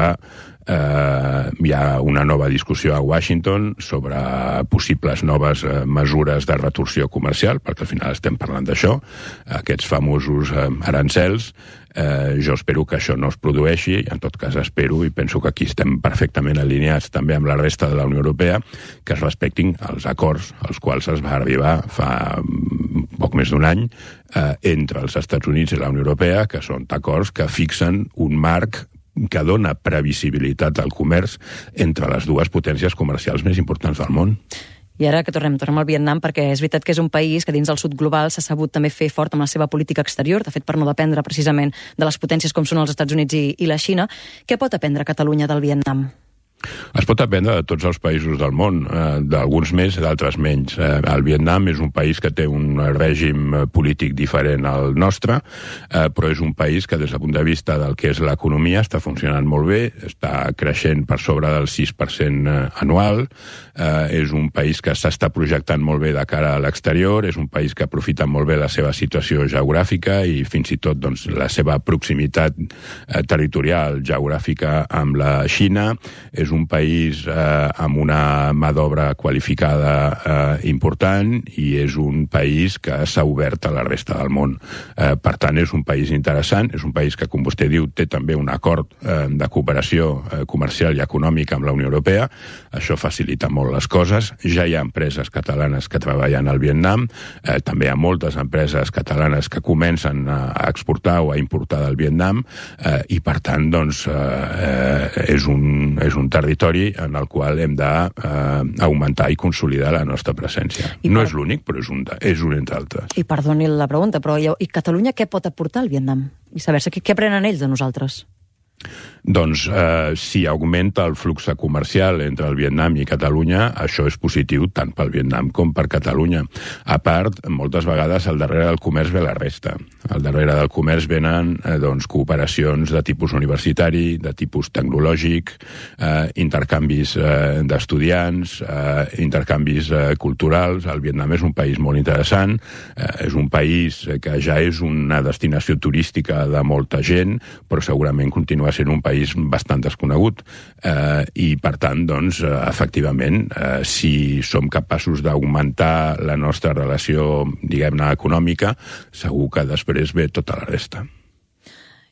eh, hi ha una nova discussió a Washington sobre possibles noves eh, mesures de retorsió comercial, perquè al final estem parlant d'això, aquests famosos eh, aranzels. Eh, jo espero que això no es produeixi, en tot cas espero, i penso que aquí estem perfectament alineats també amb la resta de la Unió Europea, que es respectin els acords als quals es va arribar fa poc més d'un any eh, entre els Estats Units i la Unió Europea, que són acords que fixen un marc que dona previsibilitat al comerç entre les dues potències comercials més importants del món. I ara que tornem, tornem al Vietnam, perquè és veritat que és un país que dins del sud global s'ha sabut també fer fort amb la seva política exterior, de fet per no dependre precisament de les potències com són els Estats Units i, i la Xina. Què pot aprendre Catalunya del Vietnam? Es pot aprendre de tots els països del món, eh, d'alguns més i d'altres menys. Eh, el Vietnam és un país que té un règim polític diferent al nostre, eh, però és un país que des del punt de vista del que és l'economia està funcionant molt bé, està creixent per sobre del sis per cent anual, eh, és un país que s'està projectant molt bé de cara a l'exterior, és un país que aprofita molt bé la seva situació geogràfica i fins i tot doncs, la seva proximitat eh, territorial geogràfica amb la Xina. És un país eh, amb una mà d'obra qualificada eh, important i és un país que s'ha obert a la resta del món. Eh, per tant, és un país interessant, és un país que, com vostè diu, té també un acord eh, de cooperació eh, comercial i econòmica amb la Unió Europea. Això facilita molt les coses. Ja hi ha empreses catalanes que treballen al Vietnam, eh, també hi ha moltes empreses catalanes que comencen a exportar o a importar del Vietnam eh, i, per tant, doncs, eh, és un, és un territori en el qual hem d'augmentar eh, i consolidar la nostra presència. I no per... és l'únic, però és un, és un entre altres. I perdoni la pregunta, però i Catalunya què pot aportar al Vietnam? I saber-se què, què aprenen ells de nosaltres? Doncs eh, si augmenta el flux comercial entre el Vietnam i Catalunya, això és positiu tant pel Vietnam com per Catalunya. A part, moltes vegades al darrere del comerç ve la resta. Al darrere del comerç venen eh, doncs, cooperacions de tipus universitari, de tipus tecnològic, eh, intercanvis eh, d'estudiants, eh, intercanvis eh, culturals. El Vietnam és un país molt interessant, eh, és un país que ja és una destinació turística de molta gent, però segurament continua sent un país bastant desconegut eh, i, per tant, doncs, efectivament, eh, si som capaços d'augmentar la nostra relació, diguem-ne, econòmica, segur que després ve tota la resta.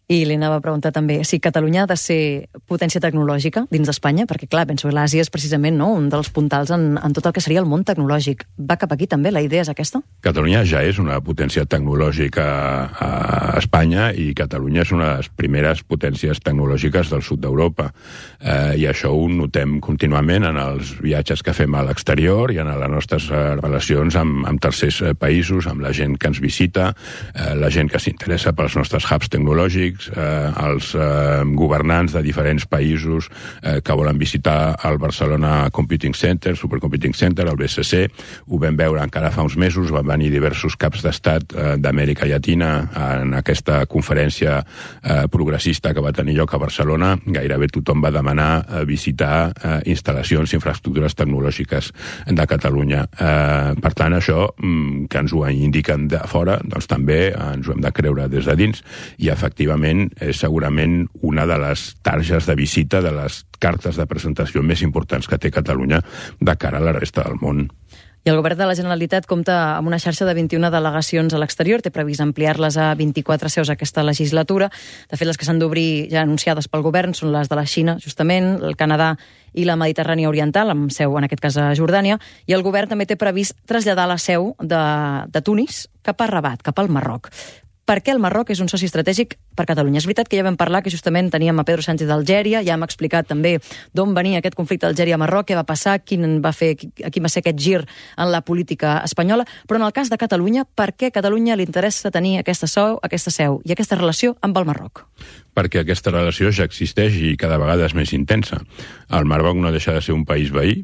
I li anava a preguntar també si Catalunya ha de ser potència tecnològica dins d'Espanya, perquè clar, penso que l'Àsia és precisament no, un dels puntals en, en tot el que seria el món tecnològic. Va cap aquí també? La idea és aquesta? Catalunya ja és una potència tecnològica a Espanya i Catalunya és una de les primeres potències tecnològiques del sud d'Europa. Eh, I això ho notem contínuament en els viatges que fem a l'exterior i en les nostres relacions amb, amb tercers països, amb la gent que ens visita, eh, la gent que s'interessa pels nostres hubs tecnològics, Eh, els eh, governants de diferents països eh, que volen visitar el Barcelona Computing Center, Supercomputing Center, el B C C. Ho vam veure encara fa uns mesos, van venir diversos caps d'estat eh, d'Amèrica Llatina en aquesta conferència eh, progressista que va tenir lloc a Barcelona. Gairebé tothom va demanar eh, visitar eh, instal·lacions i infraestructures tecnològiques de Catalunya. Eh, per tant, això mm, que ens ho indiquen de fora, doncs també ens ho hem de creure des de dins i efectivament és segurament una de les targes de visita, de les cartes de presentació més importants que té Catalunya de cara a la resta del món. I el govern de la Generalitat compta amb una xarxa de vint-i-una delegacions a l'exterior, té previst ampliar-les a vint-i-quatre seus aquesta legislatura. De fet, les que s'han d'obrir ja anunciades pel govern són les de la Xina, justament, el Canadà i la Mediterrània Oriental, amb seu, en aquest cas, a Jordània, i el govern també té previst traslladar la seu de, de Tunis cap a Rabat, cap al Marroc. Per què el Marroc és un soci estratègic per Catalunya? És veritat que ja vam parlar que justament teníem a Pedro Sánchez d'Algèria, ja hem explicat també d'on venia aquest conflicte Algèria-Marroc, què va passar, quin va fer, quin va ser aquest gir en la política espanyola, però en el cas de Catalunya, per què a Catalunya li interessa tenir aquesta seu, aquesta seu i aquesta relació amb el Marroc? Perquè aquesta relació ja existeix i cada vegada és més intensa. El Marroc no deixa de ser un país veí.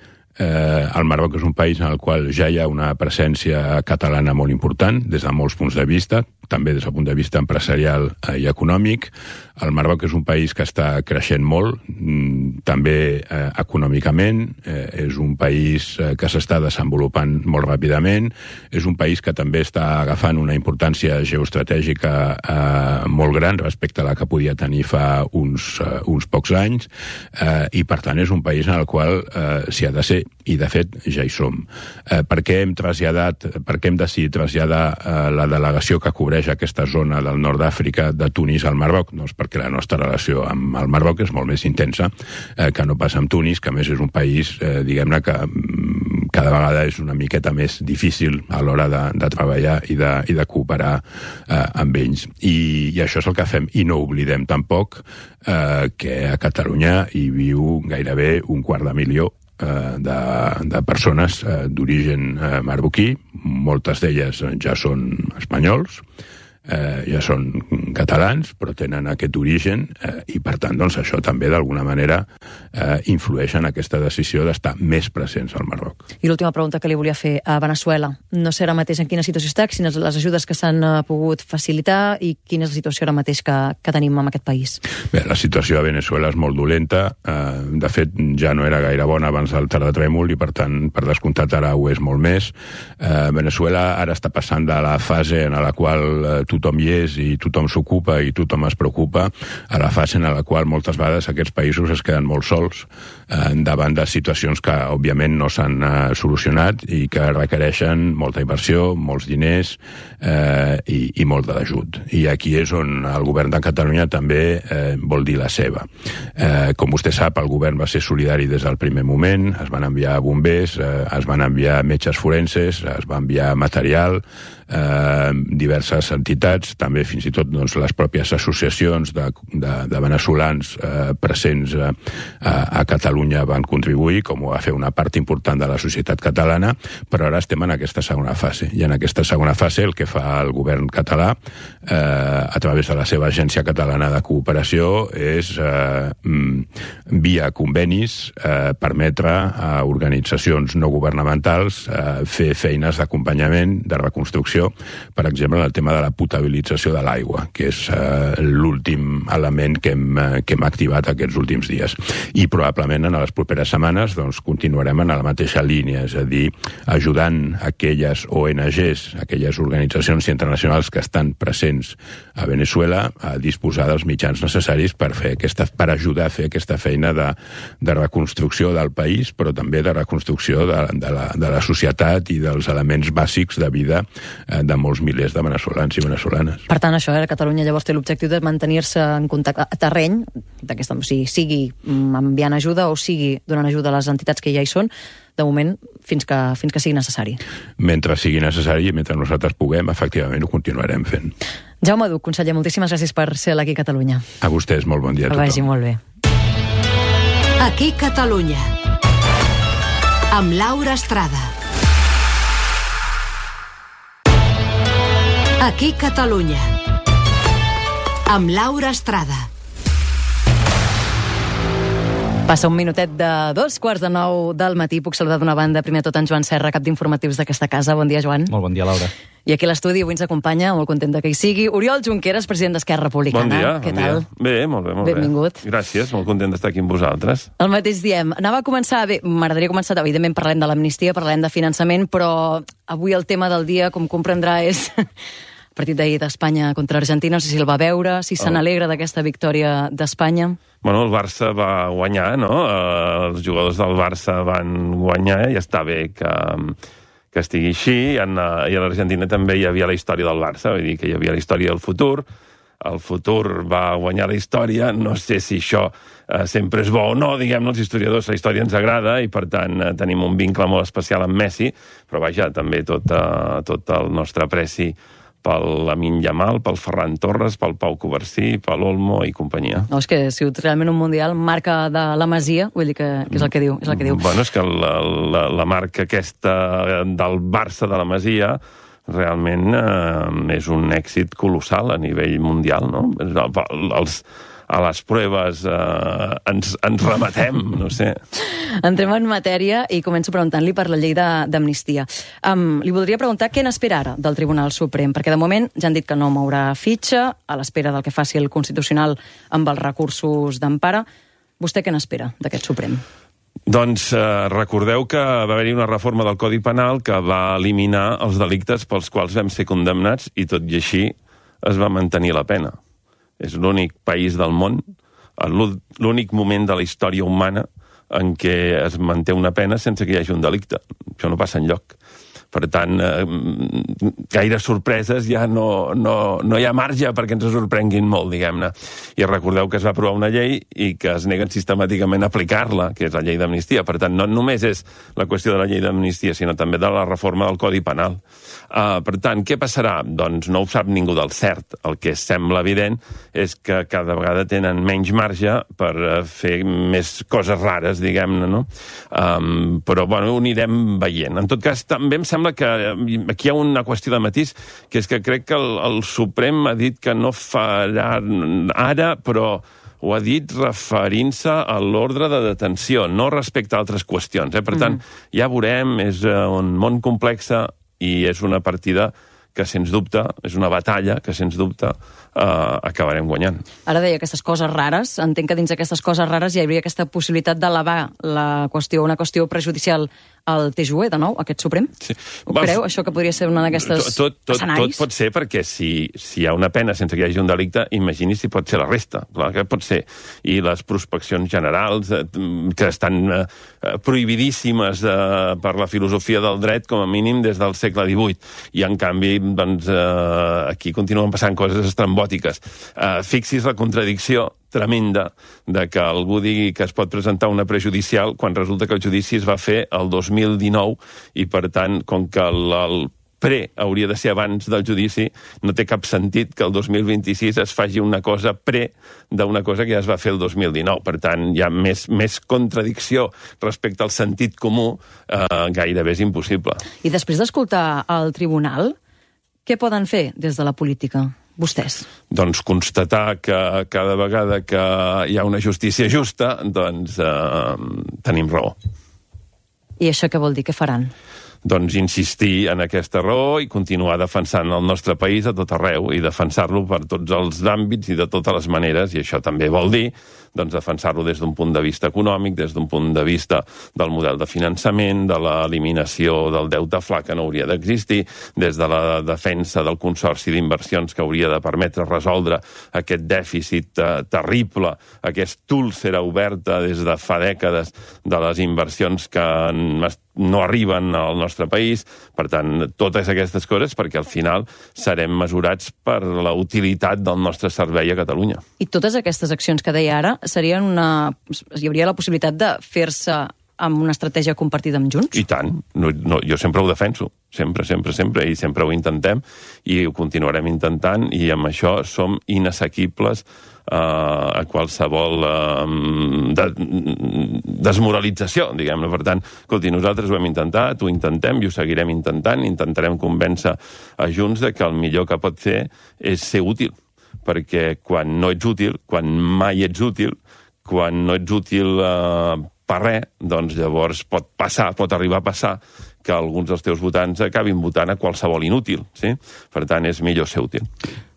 Eh, el Marroc és un país en el qual ja hi ha una presència catalana molt important, des de molts punts de vista, també des del punt de vista empresarial i econòmic. El Marroc és un país que està creixent molt, també eh, econòmicament, eh, és un país eh, que s'està desenvolupant molt ràpidament, és un país que també està agafant una importància geoestratègica eh, molt gran respecte a la que podia tenir fa uns, eh, uns pocs anys, eh, i per tant és un país en el qual eh, s'hi ha de ser, i de fet ja hi som. Eh, per què hem traslladat, per què hem decidit traslladar eh, la delegació que cobreix aquesta zona del nord d'Àfrica, de Tunis al Marroc? Doncs perquè la nostra relació amb el Marroc és molt més intensa eh, que no pas amb Tunis, que a més és un país, eh, diguem-ne, que mm, cada vegada és una miqueta més difícil a l'hora de, de treballar i de, i de cooperar eh, amb ells. I, I això és el que fem. I no oblidem tampoc eh, que a Catalunya hi viu gairebé un quart de milió De, de persones d'origen marroquí. Moltes d'elles ja són espanyols, eh, ja són catalans, però tenen aquest origen eh, i, per tant, doncs, això també, d'alguna manera, eh, influeix en aquesta decisió d'estar més presents al Marroc. I l'última pregunta que li volia fer a Veneçuela. No sé ara mateix en quina situació està, quines les ajudes que s'han pogut facilitar i quina és la situació ara mateix que, que tenim en aquest país? Bé, la situació a Veneçuela és molt dolenta. Eh, de fet, ja no era gaire bona abans del terratrèmol i, per tant, per descomptat, ara ho és molt més. Eh, Veneçuela ara està passant de la fase en la qual eh, tothom hi és i tothom s'ocupa i tothom es preocupa, a la fase en la qual moltes vegades aquests països es queden molt sols eh, davant de situacions que, òbviament, no s'han eh, solucionat i que requereixen molta inversió, molts diners eh, i, i molt d'ajut. I aquí és on el govern de Catalunya també eh, vol dir la seva. Eh, com vostè sap, el govern va ser solidari des del primer moment, es van enviar bombers, eh, es van enviar metges forenses, es va enviar material, eh, diverses entitats, també fins i tot doncs, les pròpies associacions de, de, de veneçolans eh, presents eh, a Catalunya van contribuir, com ho va fer una part important de la societat catalana, però ara estem en aquesta segona fase. I en aquesta segona fase el que fa el govern català, eh, a través de la seva Agència Catalana de Cooperació, és, eh, via convenis, eh, permetre a organitzacions no governamentals eh, fer feines d'acompanyament, de reconstrucció, per exemple, en el tema de la potabilització de l'aigua, que és eh, l'últim element que hem, eh, que hem activat aquests últims dies. I probablement en les properes setmanes doncs, continuarem en la mateixa línia, és a dir, ajudant aquelles O N Ges, aquelles organitzacions internacionals que estan presents a Veneçuela a disposar dels mitjans necessaris per, fer aquesta, per ajudar a fer aquesta feina de, de reconstrucció del país, però també de reconstrucció de, de, la, de la societat i dels elements bàsics de vida de molts milers de veneçolans i veneçolanes. veneçolanes. Per tant, això, eh, Catalunya llavors té l'objectiu de mantenir-se en contacte a terreny, d'aquesta, o sigui, sigui enviant ajuda o sigui donant ajuda a les entitats que ja hi són, de moment, fins que, fins que sigui necessari. Mentre sigui necessari i mentre nosaltres puguem, efectivament, ho continuarem fent. Jaume Duch, conseller, moltíssimes gràcies per ser aquí a Catalunya. A vostès, molt bon dia a tothom. Que vagi molt bé. Aquí Catalunya, amb Laura Estrada. Aquí Catalunya, amb Laura Estrada. Passa un minutet de dos quarts de nou del matí. Puc saludar d'una banda, primer tot, en Joan Serra, cap d'informatius d'aquesta casa. Bon dia, Joan. Molt bon dia, Laura. I aquí a l'estudi avui ens acompanya, molt contenta que hi sigui, Oriol Junqueras, president d'Esquerra Republicana. Bon dia. Què bon tal? Dia. Bé, molt bé, molt Benvingut. bé. Gràcies, molt content d'estar aquí amb vosaltres. El mateix diem. Anava a començar, bé, m'agradaria començar, evidentment parlem de l'amnistia, parlem de finançament, però avui el tema del dia, com comprendrà, és el partit d'ahir d'Espanya contra Argentina. No sé si el va veure, si se n'alegra d'aquesta victòria d'Espanya. Bueno, el Barça va guanyar, no? Uh, els jugadors del Barça van guanyar i està bé que, que estigui així. En, uh, I a l'Argentina també hi havia la història del Barça, vull dir que hi havia la història del futur. El futur va guanyar la història. No sé si això uh, sempre és bo o no, diguem-ne, els historiadors, la història ens agrada i, per tant, uh, tenim un vincle molt especial amb Messi, però, vaja, també tot, uh, tot el nostre apreci pel Lamine Yamal, pel Ferran Torres, pel Pau Covarsí, pel Olmo i companyia. No, és que ha sigut realment un mundial marca de la Masia, vull dir que, que és el que diu. És el que diu. Bueno, és que la, la, la marca aquesta del Barça de la Masia realment eh, és un èxit colossal a nivell mundial, no? Els, a les proves eh, ens, ens remetem, no sé. Entrem en matèria i començo preguntant-li per la llei d'amnistia. Um, li voldria preguntar què n'espera ara del Tribunal Suprem, perquè de moment ja han dit que no mourà fitxa, a l'espera del que faci el Constitucional amb els recursos d'empara. Vostè què n'espera d'aquest Suprem? Doncs eh, recordeu que va haver-hi una reforma del Codi Penal que va eliminar els delictes pels quals vam ser condemnats i tot i així es va mantenir la pena. És l'únic país del món, l'únic moment de la història humana en què es manté una pena sense que hi hagi un delicte. Això no passa enlloc. Per tant, eh, gaire sorpreses ja no, no, no hi ha marge perquè ens sorprenguin molt, diguem-ne. I recordeu que es va aprovar una llei i que es neguen sistemàticament a aplicar-la, que és la llei d'amnistia. Per tant, no només és la qüestió de la llei d'amnistia, sinó també de la reforma del Codi Penal. Uh, per tant, què passarà? Doncs no ho sap ningú del cert. El que sembla evident és que cada vegada tenen menys marge per fer més coses rares, diguem-ne, no? Um, però, bueno, ho anirem veient. En tot cas, també em sembla sembla que aquí hi ha una qüestió de matís, que és que crec que el, el Suprem ha dit que no farà ara, però ho ha dit referint-se a l'ordre de detenció, no respecte a altres qüestions. Eh? Per tant, mm. ja veurem, és un món complex i és una partida que, sens dubte, és una batalla que, sens dubte, eh, acabarem guanyant. Ara deia aquestes coses rares. Entenc que dins d'aquestes coses rares hi hauria aquesta possibilitat d'elevar la qüestió, una qüestió prejudicial al T J U E, de nou, aquest Suprem? Sí. Ho creu, això que podria ser una d'aquestes tot, tot, escenaris? Tot pot ser, perquè si, si hi ha una pena sense que hi hagi un delicte, imagini si pot ser la resta. Clar que pot ser. I les prospeccions generals, eh, que estan eh, prohibidíssimes eh, per la filosofia del dret, com a mínim des del segle divuit. I, en canvi, doncs, eh, aquí continuen passant coses estrambòtiques. Eh, fixis la contradicció tremenda de que algú digui que es pot presentar una prejudicial quan resulta que el judici es va fer el dos mil dinou i, per tant, com que el, el pre hauria de ser abans del judici, no té cap sentit que el dos mil vint-i-sis es faci una cosa pre d'una cosa que ja es va fer el dos mil dinou. Per tant, hi ha més, més contradicció respecte al sentit comú, eh, gairebé és impossible. I després d'escoltar el tribunal, què poden fer des de la política? Vostès? Doncs constatar que cada vegada que hi ha una justícia justa, doncs eh, tenim raó. I això què vol dir? Què faran? Doncs insistir en aquesta raó i continuar defensant el nostre país a tot arreu i defensar-lo per tots els àmbits i de totes les maneres, i això també vol dir doncs, defensar-lo des d'un punt de vista econòmic, des d'un punt de vista del model de finançament, de l'eliminació del deute fla que no hauria d'existir, des de la defensa del consorci d'inversions que hauria de permetre resoldre aquest dèficit eh, terrible, aquesta úlcera oberta des de fa dècades de les inversions que no arriben al nostre país. Per tant, totes aquestes coses perquè al final serem mesurats per la utilitat del nostre servei a Catalunya. I totes aquestes accions que deia ara serien una... hi hauria la possibilitat de fer-se amb una estratègia compartida amb Junts? I tant. No, no, jo sempre ho defenso. Sempre, sempre, sempre. I sempre ho intentem i ho continuarem intentant i amb això som inassequibles eh, a qualsevol eh, de, desmoralització, diguem-ne. Per tant, escolti, nosaltres ho hem intentat, ho intentem i ho seguirem intentant. Intentarem convèncer a Junts de que el millor que pot fer és ser útil. Perquè quan no ets útil, quan mai ets útil, quan no ets útil eh, per res, doncs llavors pot passar, pot arribar a passar que alguns dels teus votants acabin votant a qualsevol inútil, sí? Per tant, és millor ser útil.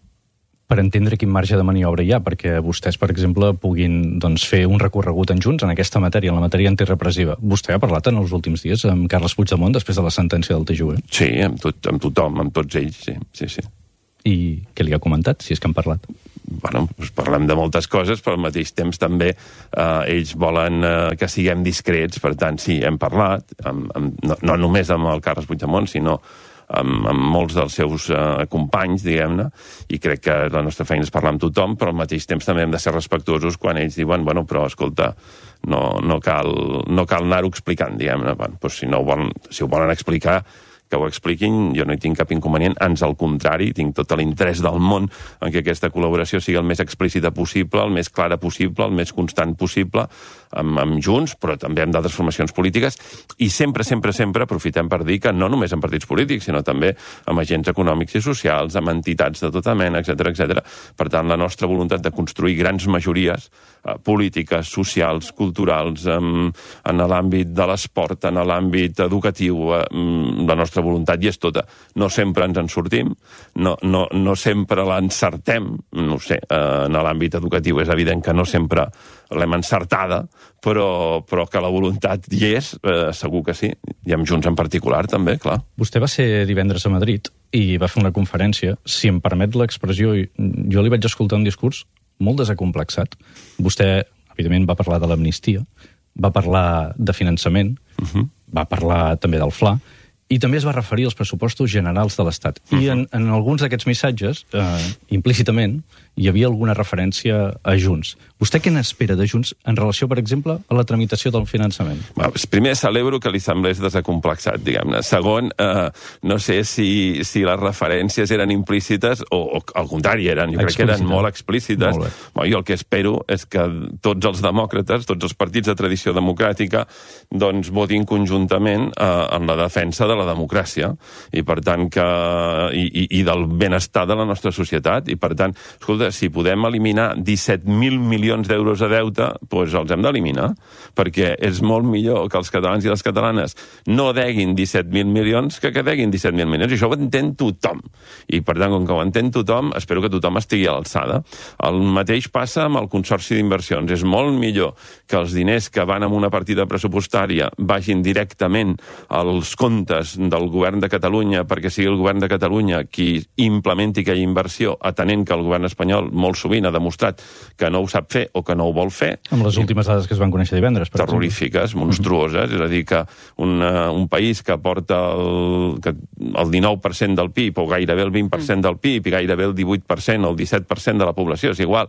Per entendre quin marge de maniobra hi ha, perquè vostès, per exemple, puguin doncs, fer un recorregut en Junts en aquesta matèria, en la matèria antirepressiva. Vostè ha parlat en els últims dies amb Carles Puigdemont després de la sentència del T J U E? Sí, amb, tot, amb tothom, amb tots ells, sí, sí, sí. I què li ha comentat, si és que han parlat? Bueno, doncs parlem de moltes coses, però al mateix temps també eh, ells volen eh, que siguem discrets, per tant, sí, hem parlat, amb, amb, no, no només amb el Carles Puigdemont, sinó amb, amb molts dels seus eh, companys, diguem-ne, i crec que la nostra feina és parlar amb tothom, però al mateix temps també hem de ser respectuosos quan ells diuen, bueno, però escolta, no, no cal, no cal anar-ho explicant, diguem-ne. Bueno, doncs si, no ho volen, si ho volen explicar, que ho expliquin, jo no hi tinc cap inconvenient, ans al contrari, tinc tot l'interès del món en què aquesta col·laboració sigui el més explícita possible, el més clara possible, el més constant possible, amb, amb Junts, però també amb d'altres formacions polítiques, i sempre, sempre, sempre aprofitem per dir que no només en partits polítics, sinó també amb agents econòmics i socials, amb entitats de tota mena, etcètera, etcètera. Per tant, la nostra voluntat de construir grans majories eh, polítiques, socials, culturals, eh, en l'àmbit de l'esport, en l'àmbit educatiu, eh, la nostra voluntat hi és tota. No sempre ens en sortim, no, no, no sempre l'encertem, no ho sé, eh, en l'àmbit educatiu és evident que no sempre l'hem encertada, però, però que la voluntat hi és, eh, segur que sí, i amb Junts en particular també, clar. Vostè va ser divendres a Madrid i va fer una conferència, si em permet l'expressió, jo li vaig escoltar un discurs molt desacomplexat. Vostè, evidentment, va parlar de l'amnistia, va parlar de finançament, uh-huh. va parlar també del Fla, i també es va referir als pressupostos generals de l'Estat. Uh-huh. I en, en alguns d'aquests missatges, eh, implícitament, hi havia alguna referència a Junts. Vostè què n'espera de Junts en relació, per exemple, a la tramitació del finançament? Bueno, primer, celebro que li semblés desacomplexat, diguem-ne. Segon, eh, no sé si, si les referències eren implícites o, o al contrari, eren, jo crec que eren molt explícites. Molt bueno, jo el que espero és que tots els demòcrates, tots els partits de tradició democràtica, doncs votin conjuntament eh, en la defensa de la democràcia i, per tant, que, i, i, i del benestar de la nostra societat. I, per tant, escolta, si podem eliminar disset mil milions d'euros de deute, doncs els hem d'eliminar, perquè és molt millor que els catalans i les catalanes no deguin disset mil milions que que deguin disset mil milions. I això ho entén tothom. I, per tant, com que ho entén tothom, espero que tothom estigui a l'alçada. El mateix passa amb el Consorci d'Inversions. És molt millor que els diners que van en una partida pressupostària vagin directament als comptes del govern de Catalunya perquè sigui el govern de Catalunya qui implementi aquella inversió, atenent que el govern espanyol molt sovint ha demostrat que no ho sap fer o que no ho vol fer. Amb les últimes dades que es van conèixer divendres, per terrorífiques, exemple. Monstruoses, mm-hmm. és a dir, que una, un país que porta el, que el dinou per cent del P I B o gairebé el vint per cent del P I B i gairebé el divuit per cent o el disset per cent de la població, és igual,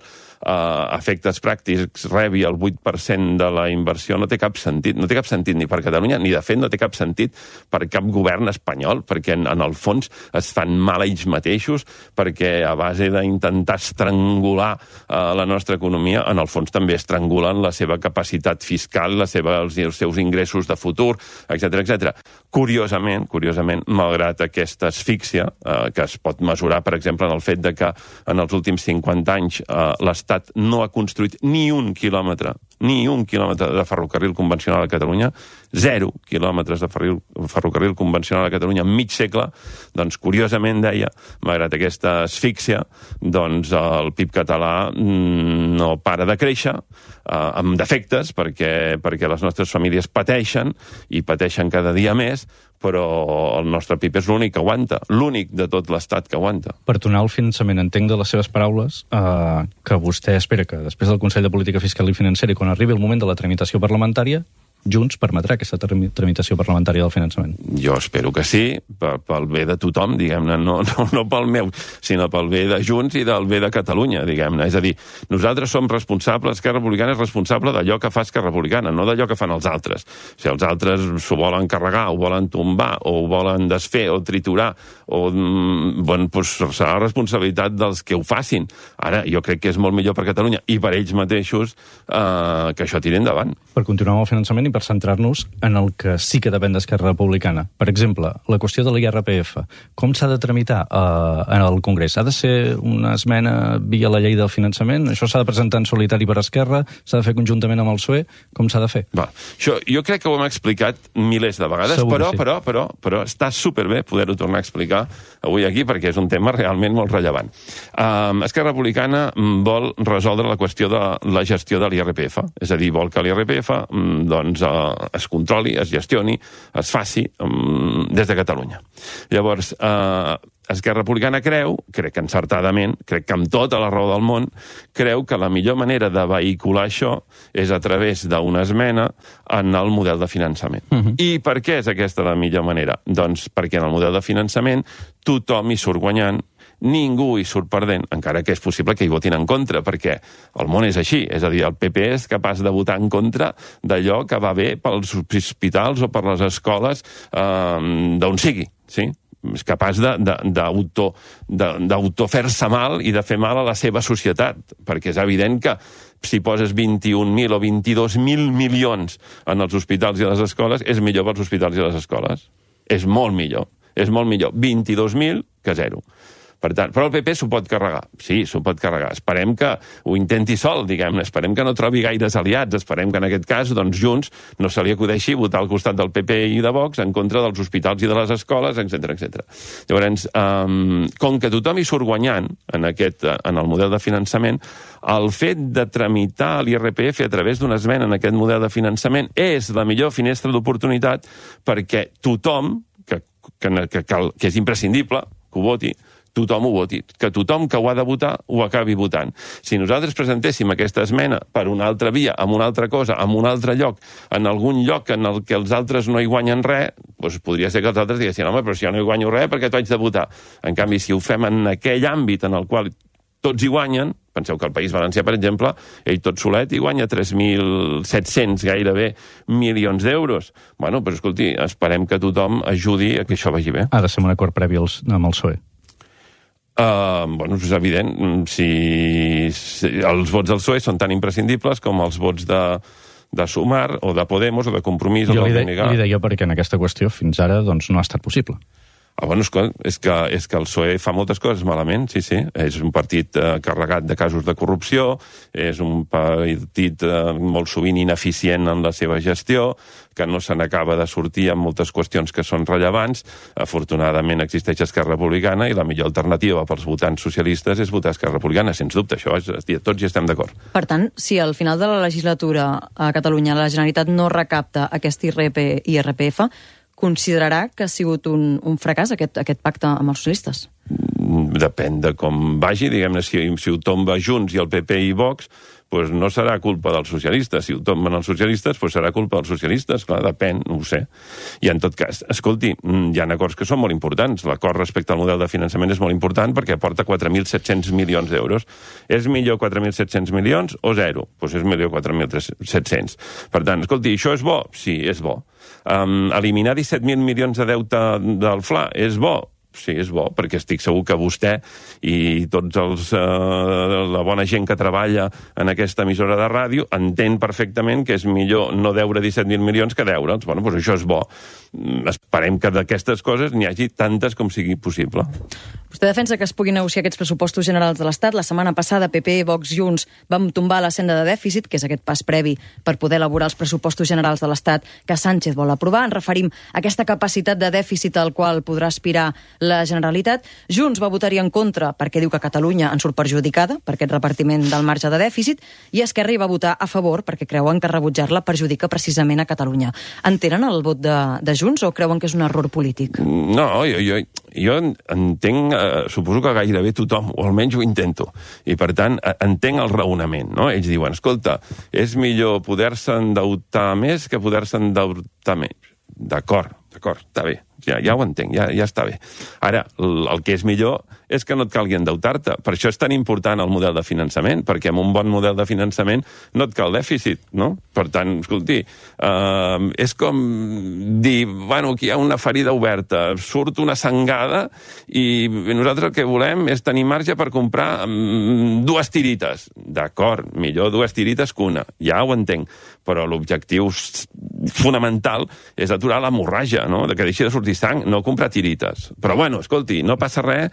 a efectes pràctics rebi el vuit per cent de la inversió, no té cap sentit. No té cap sentit ni per Catalunya, ni de fet no té cap sentit per cap govern espanyol, perquè en, en el fons es fan mal ells mateixos, perquè a base d'intentar estrangular eh, la nostra economia, en el fons també estrangulen la seva capacitat fiscal, la seva, els, els seus ingressos de futur, etcètera, etcètera. Curiosament, curiosament, malgrat aquesta asfíxia, eh, que es pot mesurar, per exemple, en el fet de que en els últims cinquanta anys eh, l'Estat l'Estat no ha construït ni un quilòmetre ni un quilòmetre de ferrocarril convencional a Catalunya, zero quilòmetres de ferrocarril convencional a Catalunya en mig segle, doncs, curiosament, deia, malgrat aquesta asfíxia, doncs el P I B català no para de créixer, eh, amb defectes, perquè, perquè les nostres famílies pateixen, i pateixen cada dia més, però el nostre P I B és l'únic que aguanta, l'únic de tot l'Estat que aguanta. Per tornar al finançament, entenc de les seves paraules eh, que vostè espera que després del Consell de Política Fiscal i Financera i quan arribi el moment de la tramitació parlamentària, Junts permetrà aquesta tramitació parlamentària del finançament. Jo espero que sí, pel bé de tothom, diguem-ne, no, no, no pel meu, sinó pel bé de Junts i del bé de Catalunya, diguem-ne. És a dir, nosaltres som responsables, Esquerra Republicana és responsable d'allò que fa Esquerra Republicana, no d'allò que fan els altres. Si els altres s'ho volen carregar, ho volen tombar, o ho volen desfer, o triturar, o, bueno, doncs serà la responsabilitat dels que ho facin. Ara, jo crec que és molt millor per Catalunya i per ells mateixos eh, que això tiri endavant. Per continuar amb el finançament i per centrar-nos en el que sí que depèn d'Esquerra Republicana. Per exemple, la qüestió de l'I R P F. Com s'ha de tramitar eh, en el Congrés? Ha de ser una esmena via la llei del finançament? Això s'ha de presentar en solitari per Esquerra? S'ha de fer conjuntament amb el P S O E? Com s'ha de fer? Va, això, jo crec que ho hem explicat milers de vegades, Segur però, sí. però, però, però està superbé poder-ho tornar a explicar avui aquí, perquè és un tema realment molt rellevant. Um, Esquerra Republicana vol resoldre la qüestió de la gestió de l'I R P F, és a dir, vol que l'I R P F doncs, es controli, es gestioni, es faci um, des de Catalunya. Llavors, eh, Esquerra Republicana creu, crec que encertadament, crec que amb tota la raó del món, creu que la millor manera de vehicular això és a través d'una esmena en el model de finançament. Uh-huh. I per què és aquesta la millor manera? Doncs perquè en el model de finançament tothom hi surt guanyant, ningú hi surt perdent, encara que és possible que hi votin en contra, perquè el món és així, és a dir, el P P és capaç de votar en contra d'allò que va bé pels hospitals o per les escoles eh, d'on sigui, sí? És capaç d'auto fer-se mal i de fer mal a la seva societat, perquè és evident que si poses vint-i-un mil o vint-i-dos mil milions en els hospitals i les escoles, és millor pels hospitals i les escoles. És molt millor. És molt millor vint-i-dos mil que zero. Per tant, però el P P s'ho pot carregar. Sí, s'ho pot carregar. Esperem que ho intenti sol, diguem-ne. Esperem que no trobi gaires aliats. Esperem que en aquest cas, doncs, Junts no se li acudeixi votar al costat del P P i de Vox en contra dels hospitals i de les escoles, etcètera, etcètera. Llavors, um, com que tothom hi surt guanyant en, aquest, en el model de finançament, el fet de tramitar l'I R P F a través d'una esmena en aquest model de finançament és la millor finestra d'oportunitat perquè tothom, que, que, que, que és imprescindible que ho voti, tothom ho voti, que tothom que ho ha de votar ho acabi votant. Si nosaltres presentéssim aquesta esmena per una altra via, amb una altra cosa, en un altre lloc, en algun lloc en el que els altres no hi guanyen res, doncs podria ser que els altres diguessin, home, però si jo no hi guanyo res, per què t'ho haig de votar? En canvi, si ho fem en aquell àmbit en el qual tots hi guanyen, penseu que el País Valencià, per exemple, ell tot solet hi guanya tres mil set-cents gairebé milions d'euros. Bueno, però escolti, esperem que tothom ajudi a que això vagi bé. Ha de ser un acord previ als, amb el P S O E. Uh, bueno, és evident, si, si els vots del P S O E són tan imprescindibles com els vots de, de Sumar o de Podemos o de Compromís o jo del li, B N G. Jo li deia perquè en aquesta qüestió fins ara doncs, no ha estat possible. Ah, bueno, és que, és, que, és que el P S O E fa moltes coses malament, sí, sí. És un partit eh, carregat de casos de corrupció, és un partit eh, molt sovint ineficient en la seva gestió, que no se n'acaba de sortir en moltes qüestions que són rellevants. Afortunadament existeix Esquerra Republicana i la millor alternativa pels votants socialistes és votar Esquerra Republicana, sens dubte, això és, tots hi estem d'acord. Per tant, si al final de la legislatura a Catalunya la Generalitat no recapta aquest I R P F, considerarà que ha sigut un, un fracàs aquest, aquest pacte amb els socialistes? Depèn de com vagi, diguem-ne, si, si ho tomba Junts i el P P i Vox, doncs no serà culpa dels socialistes. Si ho tomben els socialistes, doncs serà culpa dels socialistes. Clar, depèn, no ho sé. I en tot cas, escolti, hi ha acords que són molt importants. L'acord respecte al model de finançament és molt important perquè aporta quatre mil set-cents milions d'euros. És millor quatre mil set-cents milions o zero? Doncs és millor quatre mil set-cents. Per tant, escolti, això és bo? Sí, és bo. Um, eliminar disset mil milions de deute del F L A és bo? sí, és bo, perquè estic segur que vostè i tots els, eh, la bona gent que treballa en aquesta emissora de ràdio entén perfectament que és millor no deure disset mil milions que deure'ls. Bueno, doncs això és bo. Esperem que d'aquestes coses n'hi hagi tantes com sigui possible. Vostè defensa que es puguin negociar aquests pressupostos generals de l'Estat. La setmana passada P P, Vox, Junts vam tombar la senda de dèficit, que és aquest pas previ per poder elaborar els pressupostos generals de l'Estat que Sánchez vol aprovar. Ens referim a aquesta capacitat de dèficit al qual podrà aspirar la Generalitat. Junts va votar-hi en contra perquè diu que Catalunya en surt perjudicada per aquest repartiment del marge de dèficit, i Esquerra hi va votar a favor perquè creuen que rebutjar-la perjudica precisament a Catalunya. Entenen el vot de, de Junts o creuen que és un error polític? No, jo, jo, jo entenc, eh, suposo que gairebé tothom, o almenys ho intento, i per tant entenc el raonament, no? Ells diuen, escolta, és millor poder-se endeutar més que poder-se endeutar menys. D'acord, d'acord, està bé, ja, ja ho entenc, ja, ja està bé. Ara, el, el que és millor és que no et calgui endeutar-te. Per això és tan important el model de finançament, perquè amb un bon model de finançament no et cal dèficit, no? Per tant, escolti, eh, és com dir, bueno, aquí hi ha una ferida oberta, surt una sangada i nosaltres el que volem és tenir marge per comprar um, dues tirites. D'acord, millor dues tirites que una, ja ho entenc, però l'objectiu fonamental és aturar l'hemorràgia, no? De que deixi de sortir sang, no comprar tirites. Però bueno, escolti, no passa res,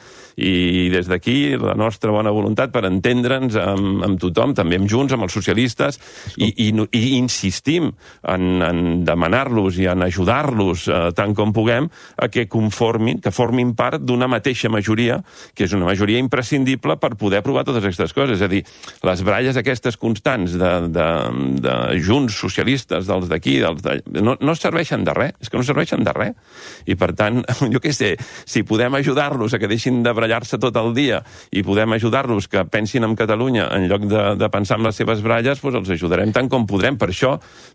i des d'aquí la nostra bona voluntat per entendre'ns amb, amb tothom, també amb Junts, amb els socialistes, i, i, i insistim en, en demanar-los i en ajudar-los eh, tant com puguem a que conformin, que formin part d'una mateixa majoria, que és una majoria imprescindible per poder aprovar totes aquestes coses. És a dir, les baralles aquestes constants de, de, de Junts, socialistes, dels d'aquí, dels de... no, no serveixen de res, és que no serveixen de res. I per tant, jo què sé, si podem ajudar-los a que deixin de barallar-se tot el dia i podem ajudar-los que pensin en Catalunya en lloc de, de pensar en les seves baralles, doncs els ajudarem tant com podrem. Per això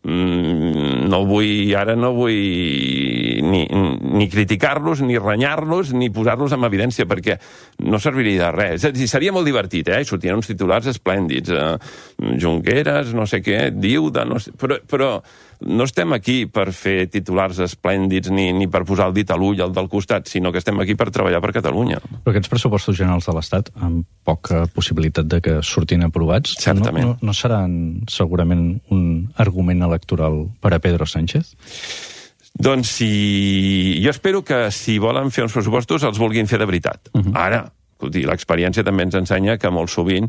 mmm, no vull, ara no vull ni, ni criticar-los, ni renyar-los, ni posar-los en evidència, perquè no serviria de res. És a dir, seria molt divertit, eh? Sortien uns titulars esplèndids. Eh? Junqueras, no sé què, diu de no sé... Però, però no estem aquí per fer titulars esplèndids ni, ni per posar el dit a l'ull al del costat, sinó que estem aquí per treballar per Catalunya. Però aquests pressupostos generals de l'Estat, amb poca possibilitat de que surtin aprovats, certament, no, no, no seran segurament un argument electoral per a Pedro Sánchez? Doncs si... jo espero que si volen fer uns pressupostos els vulguin fer de veritat. Uh-huh. Ara, escolti, l'experiència també ens ensenya que molt sovint